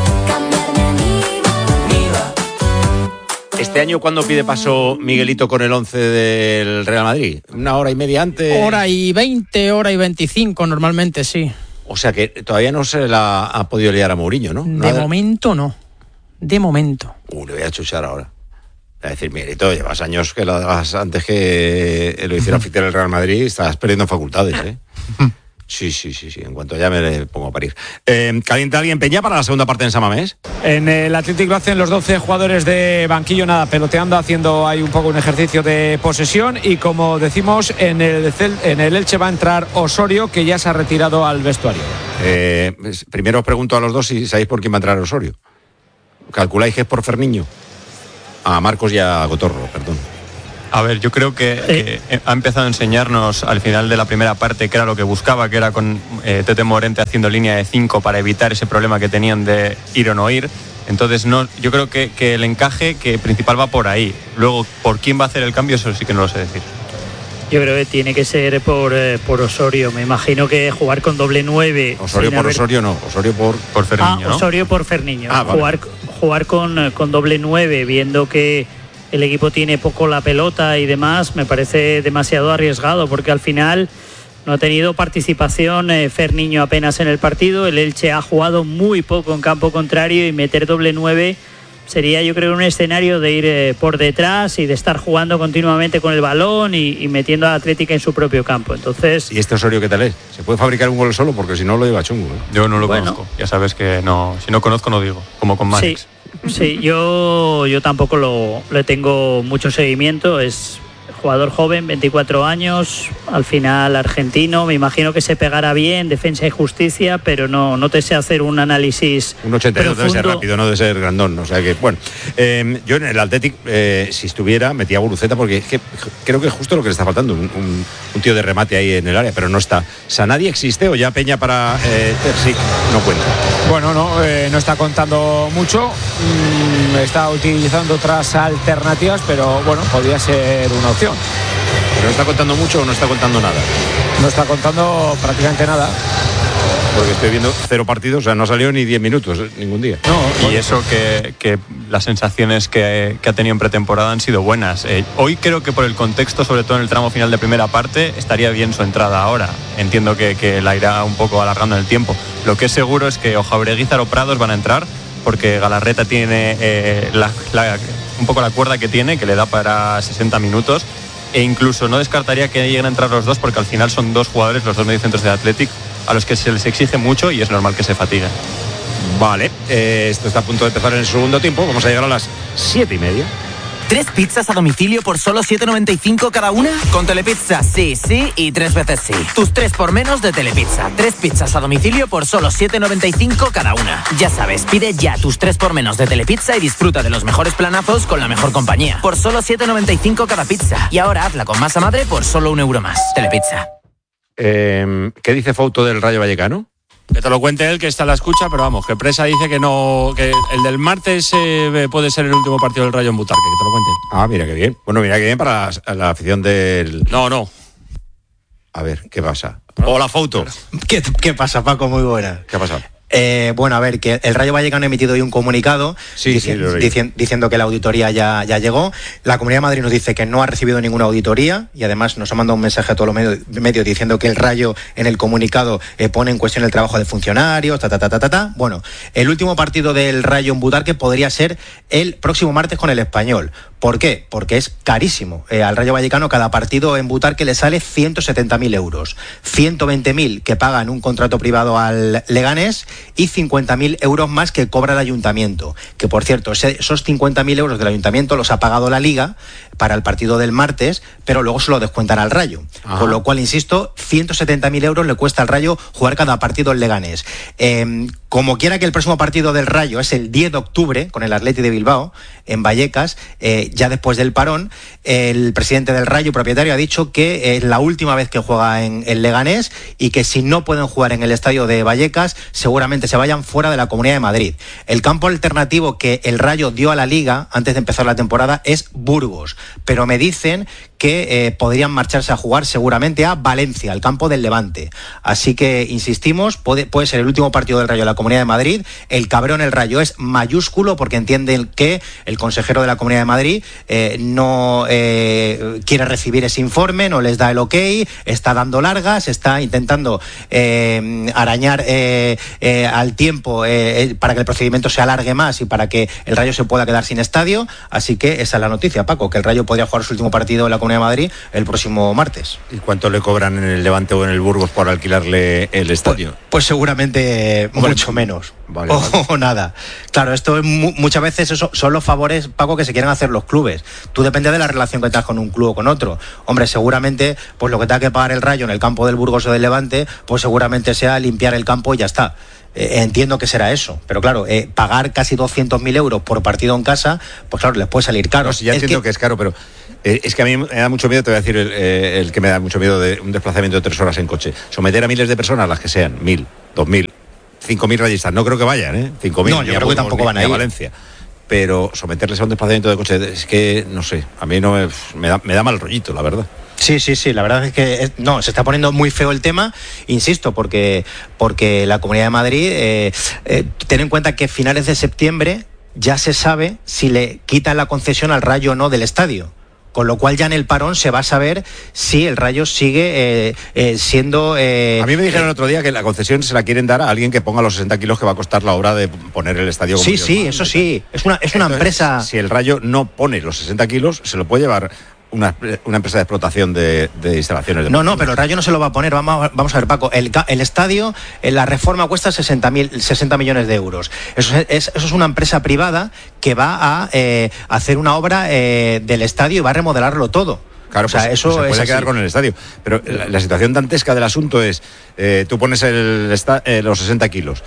¿Este año cuándo pide paso Miguelito con el 11 del Real Madrid? ¿Una hora y media antes?
Hora y 20, hora y 25 normalmente, sí.
O sea que todavía no se la ha podido liar a Mourinho, ¿no?
De momento no. De momento.
Le voy a chuchar ahora. A decir, Miguelito, llevas años que lo hagas antes que lo hiciera oficial el Real Madrid, estás perdiendo facultades, ¿eh? Sí. En cuanto ya me pongo a parir. ¿Calienta alguien Peña para la segunda parte en San Mamés?
En el Athletic lo hacen los 12 jugadores de banquillo, nada, peloteando, haciendo ahí un poco un ejercicio de posesión. Y como decimos, en el Elche va a entrar Osorio, que ya se ha retirado al vestuario.
Primero os pregunto a los dos si sabéis por quién va a entrar Osorio. ¿Calculáis que es por Ferniño? A Marcos y a Cotorro, perdón.
A ver, yo creo que ha empezado a enseñarnos al final de la primera parte que era lo que buscaba, que era con Tete Morente haciendo línea de 5 para evitar ese problema que tenían de ir o no ir. Entonces yo creo que el encaje que principal va por ahí. Luego, por quién va a hacer el cambio, eso sí que no lo sé decir.
Yo creo que tiene que ser por Osorio. Me imagino que jugar con doble 9.
Osorio por Osorio no, Osorio por Ferniño, ¿no?
Osorio por Ferniño.
Vale.
Jugar con doble 9, viendo que el equipo tiene poco la pelota y demás, me parece demasiado arriesgado, porque al final no ha tenido participación Ferniño apenas en el partido. El Elche ha jugado muy poco en campo contrario, y meter doble 9 sería, yo creo, un escenario de ir por detrás y de estar jugando continuamente con el balón y metiendo a la Atlética en su propio campo. Entonces,
¿y este Osorio qué tal es? ¿Se puede fabricar un gol solo? Porque si no lo lleva chungo, ¿eh?
Yo no lo conozco. Ya sabes que no, si no conozco no digo, como con Manix.
Sí, yo tampoco le tengo mucho seguimiento. Es jugador joven, 24 años, al final argentino. Me imagino que se pegará bien, defensa y justicia, pero no te sé hacer un análisis.
Un 82 debe ser rápido, no debe ser grandón. O sea que, bueno, yo en el Athletic, si estuviera, metía a Guruceta, porque es que creo que es justo lo que le está faltando, un tío de remate ahí en el área, pero no está. ¿Sanadi existe o ya Peña para Terzic no cuenta?
Bueno, no está contando mucho, está utilizando otras alternativas, pero bueno, podría ser una opción.
¿Pero no está contando mucho o no está contando nada?
No está contando prácticamente nada.
Porque estoy viendo 0 partidos, o sea, no ha salido ni 10 minutos ningún día.
No, y eso que las sensaciones que ha tenido en pretemporada han sido buenas. Hoy creo que por el contexto, sobre todo en el tramo final de primera parte, estaría bien su entrada ahora. Entiendo que la irá un poco alargando en el tiempo. Lo que es seguro es que o Jauregui o Prados van a entrar, porque Galarreta tiene un poco la cuerda que tiene, que le da para 60 minutos. E incluso no descartaría que lleguen a entrar los dos, porque al final son dos jugadores, los dos mediocentros de Athletic, a los que se les exige mucho y es normal que se fatiguen.
Vale, esto está a punto de empezar en el segundo tiempo. Vamos a llegar a las 7:30.
3 pizzas a domicilio por solo 7,95 cada una. Con Telepizza, sí y 3 veces sí. Tus 3 por menos de Telepizza. 3 pizzas a domicilio por solo 7,95 cada una. Ya sabes, pide ya tus 3 por menos de Telepizza y disfruta de los mejores planazos con la mejor compañía. Por solo 7,95 cada pizza. Y ahora hazla con masa madre por solo €1 más. Telepizza.
¿Qué dice Fouto del Rayo Vallecano?
Que te lo cuente él, que está en la escucha, pero vamos, que Presa dice que no, que el del martes puede ser el último partido del Rayo en Butarque, que te lo cuente él.
Ah, mira qué bien. Bueno, mira qué bien para la afición del...
No.
A ver, ¿qué pasa? Hola, Fouto.
¿Qué pasa, Paco? Muy buena.
¿Qué ha pasado?
Bueno, a ver, que el Rayo Vallecano ha emitido hoy un comunicado diciendo que la auditoría ya llegó. La Comunidad de Madrid nos dice que no ha recibido ninguna auditoría y además nos ha mandado un mensaje a todos los medios diciendo que el Rayo en el comunicado pone en cuestión el trabajo de funcionarios, Bueno, el último partido del Rayo en Butarque podría ser el próximo martes con el Español. ¿Por qué? Porque es carísimo. Al Rayo Vallecano cada partido en Butarque le sale 170.000 euros. 120.000 que pagan un contrato privado al Leganés y 50.000 euros más que cobra el ayuntamiento. Que, por cierto, esos 50.000 euros del ayuntamiento los ha pagado la Liga para el partido del martes, pero luego se lo descuentan al Rayo. Ajá. Con lo cual, insisto, 170.000 euros le cuesta al Rayo jugar cada partido en Leganés. Como quiera que el próximo partido del Rayo es el 10 de octubre con el Athletic de Bilbao en Vallecas, ya después del parón, el presidente del Rayo, propietario, ha dicho que es la última vez que juega en el Leganés y que si no pueden jugar en el estadio de Vallecas, seguramente se vayan fuera de la Comunidad de Madrid. El campo alternativo que el Rayo dio a la Liga antes de empezar la temporada es Burgos, pero me dicen que podrían marcharse a jugar seguramente a Valencia, al campo del Levante. Así que, insistimos, puede ser el último partido del Rayo de la Comunidad de Madrid. El cabrón el Rayo es mayúsculo porque entienden que el consejero de la Comunidad de Madrid no quiere recibir ese informe, no les da el ok, está dando largas, está intentando arañar al tiempo para que el procedimiento se alargue más y para que el Rayo se pueda quedar sin estadio. Así que esa es la noticia, Paco, que el Rayo podría jugar su último partido en la Comunidad
Comunidad de Madrid el próximo martes.
¿Y cuánto le cobran en el Levante o en el Burgos por alquilarle el estadio?
Pues seguramente mucho menos.
Vale.
O nada. Claro, esto es muchas veces son los favores, Paco, que se quieren hacer los clubes. Tú depende de la relación que tengas con un club o con otro. Hombre, seguramente pues lo que tenga que pagar el Rayo en el campo del Burgos o del Levante, pues seguramente sea limpiar el campo y ya está. Entiendo que será eso, pero claro, pagar casi 200.000 euros por partido en casa, pues claro, les puede salir caro.
No, sí, ya entiendo que es caro, pero es que a mí me da mucho miedo, te voy a decir el que me da mucho miedo de un desplazamiento de 3 horas en coche. Someter a miles de personas, las que sean, 1.000, 2.000, 5.000 rayistas, no creo que vayan, 5.000.
No, yo creo que tampoco van a ir.
A Valencia. Pero someterles a un desplazamiento de coche, es que, no sé, a mí no me da mal rollito, la verdad.
Sí, la verdad es que se está poniendo muy feo el tema, insisto, porque la Comunidad de Madrid, ten en cuenta que finales de septiembre ya se sabe si le quitan la concesión al Rayo o no del estadio. Con lo cual ya en el parón se va a saber si el Rayo sigue siendo...
a mí me dijeron el otro día que la concesión se la quieren dar a alguien que ponga los 60 kilos que va a costar la obra de poner el estadio.
Sí, eso sí. Es una empresa...
Si el Rayo no pone los 60 kilos, se lo puede llevar una empresa de explotación de instalaciones.
No, pero el Rayo no se lo va a poner. Vamos a ver, Paco, el estadio, la reforma cuesta 60 millones de euros. Eso es una empresa privada que va a hacer una obra del estadio y va a remodelarlo todo.
Claro, pues eso se puede quedar con el estadio. Pero la situación dantesca del asunto es, tú pones los 60 kilos,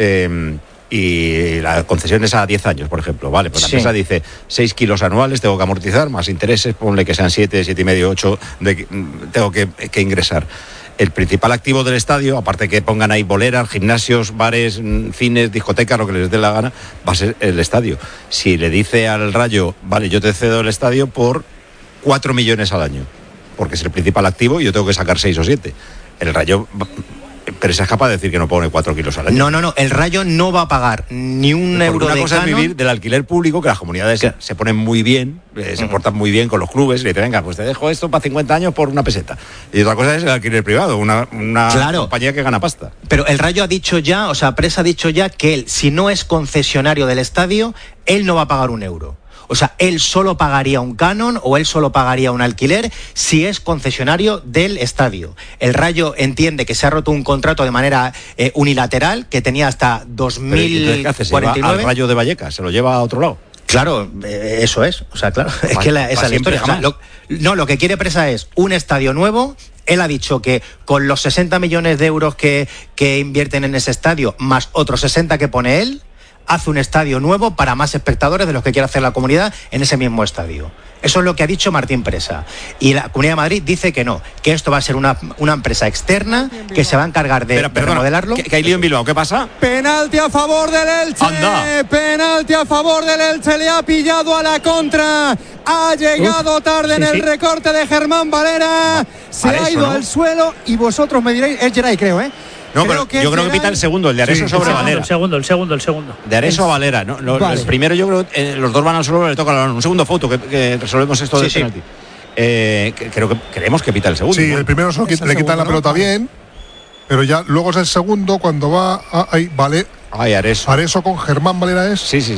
y la concesión es a 10 años, por ejemplo, vale, pues la empresa dice 6 kilos anuales tengo que amortizar, más intereses, ponle que sean 7, 7,5, 8, tengo que ingresar. El principal activo del estadio, aparte que pongan ahí boleras, gimnasios, bares, cines, discotecas, lo que les dé la gana, va a ser el estadio. Si le dice al Rayo, vale, yo te cedo el estadio por 4 millones al año, porque es el principal activo y yo tengo que sacar 6 o 7, el Rayo... Pero se es capaz de decir que no pone 4 kilos al año.
No, el Rayo no va a pagar ni un euro de
una cosa es vivir del alquiler público, que las comunidades se ponen muy bien, se portan muy bien con los clubes, y le dicen, venga, pues te dejo esto para 50 años por una peseta. Y otra cosa es el alquiler privado, una compañía que gana pasta.
Pero el Rayo ha dicho ya, Presa ha dicho ya que él, si no es concesionario del estadio, él no va a pagar un euro. O sea, él solo pagaría un canon o él solo pagaría un alquiler si es concesionario del estadio. El Rayo entiende que se ha roto un contrato de manera unilateral que tenía hasta 2049.
¿Al Rayo de Vallecas? ¿Se lo lleva a otro lado?
Claro, eso es. O sea, claro, es que esa es la historia. Lo que quiere Presa es un estadio nuevo. Él ha dicho que con los 60 millones de euros que invierten en ese estadio, más otros 60 que pone él, hace un estadio nuevo para más espectadores de los que quiere hacer la comunidad en ese mismo estadio. Eso es lo que ha dicho Martín Presa. Y la Comunidad de Madrid dice que no, que esto va a ser una empresa externa que se va a encargar de remodelarlo.
Que hay lío en Bilbao, ¿qué pasa?
Penalti a favor del Elche.
¡Anda!
Penalti a favor del Elche, le ha pillado a la contra. Ha llegado tarde en el recorte de Germán Valera. Se ha ido al suelo y vosotros me diréis, es Geray, creo,
No, pero yo creo que pita el segundo, el de Areso sobre Valera.
El segundo.
De Areso a Valera. El primero yo creo que los dos van al suelo, le toca la mano. Un segundo foto que resolvemos esto del penalti. Creemos que pita el segundo.
Sí, el primero le quitan la pelota bien, pero ya luego es el segundo cuando va
Areso.
Areso con Germán Valera es.
Sí.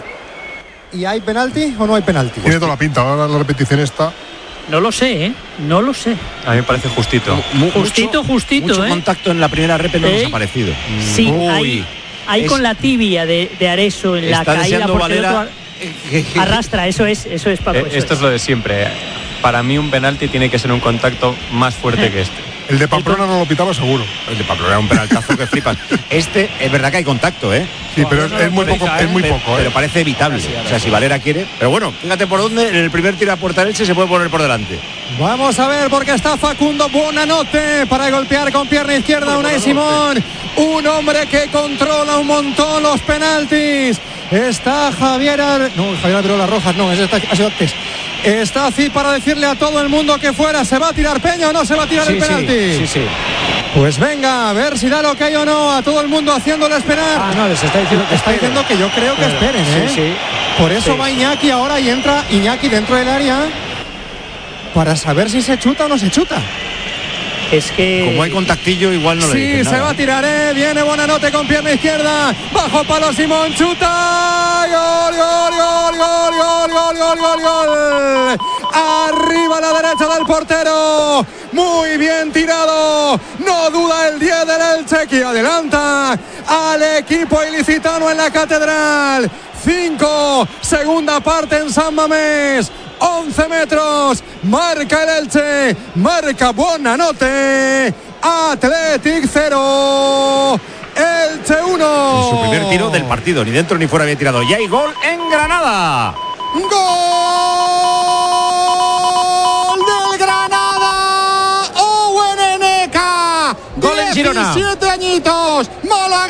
¿Y hay penalti o no hay penalti?
Tiene toda la pinta, ahora la repetición está.
No lo sé, no lo sé.
A mí me parece justito.
Justito.
Mucho contacto en la primera rep no nos ha parecido.
Sí, hay con la tibia de Areso en la caída por Valera, arrastra, eso es Paco.
Esto es lo de siempre. Para mí un penalti tiene que ser un contacto más fuerte que este.
El de Pamplona no lo pitaba seguro.
El de Pamplona era un penaltazo que flipas. Este es verdad que hay contacto,
Sí, pero es muy poco,
Pero parece evitable. O sea, si Valera quiere. Pero bueno, fíjate por dónde en el primer tiro a puerta Elche se puede poner por delante.
Vamos a ver porque está Facundo Buonanotte para golpear con pierna izquierda a Unai Simón. Un hombre que controla un montón los penaltis. Está Javier Alberola Rojas, no, ese ha sido antes. Está así para decirle a todo el mundo que fuera, ¿se va a tirar Peña o no se va a tirar el penalti?
Sí.
Pues venga, a ver si da lo que hay o no, a todo el mundo haciéndole esperar.
No, les está diciendo
que yo creo que esperen,
Sí.
Por eso va Iñaki ahora y entra Iñaki dentro del área para saber si se chuta o no se chuta.
Es que
como hay contactillo, igual no le dicen
nada. Se va a tirar, viene Buonanotte con pierna izquierda, bajo palo Simón, chuta, gol, gol, gol, gol, gol, gol, gol, gol, gol. Arriba a la derecha del portero, muy bien tirado, no duda el 10 del Elche, que adelanta al equipo ilicitano en la Catedral. 5, segunda parte en San Mamés, 11 metros, marca el Elche, marca Buonanotte, Athletic 0, Elche 1.
Su primer tiro del partido, ni dentro ni fuera había tirado. Y hay gol en Granada.
¡Gol del Granada! ¡Owen Eneka!
Gol en Girona.
17 añitos, Málaga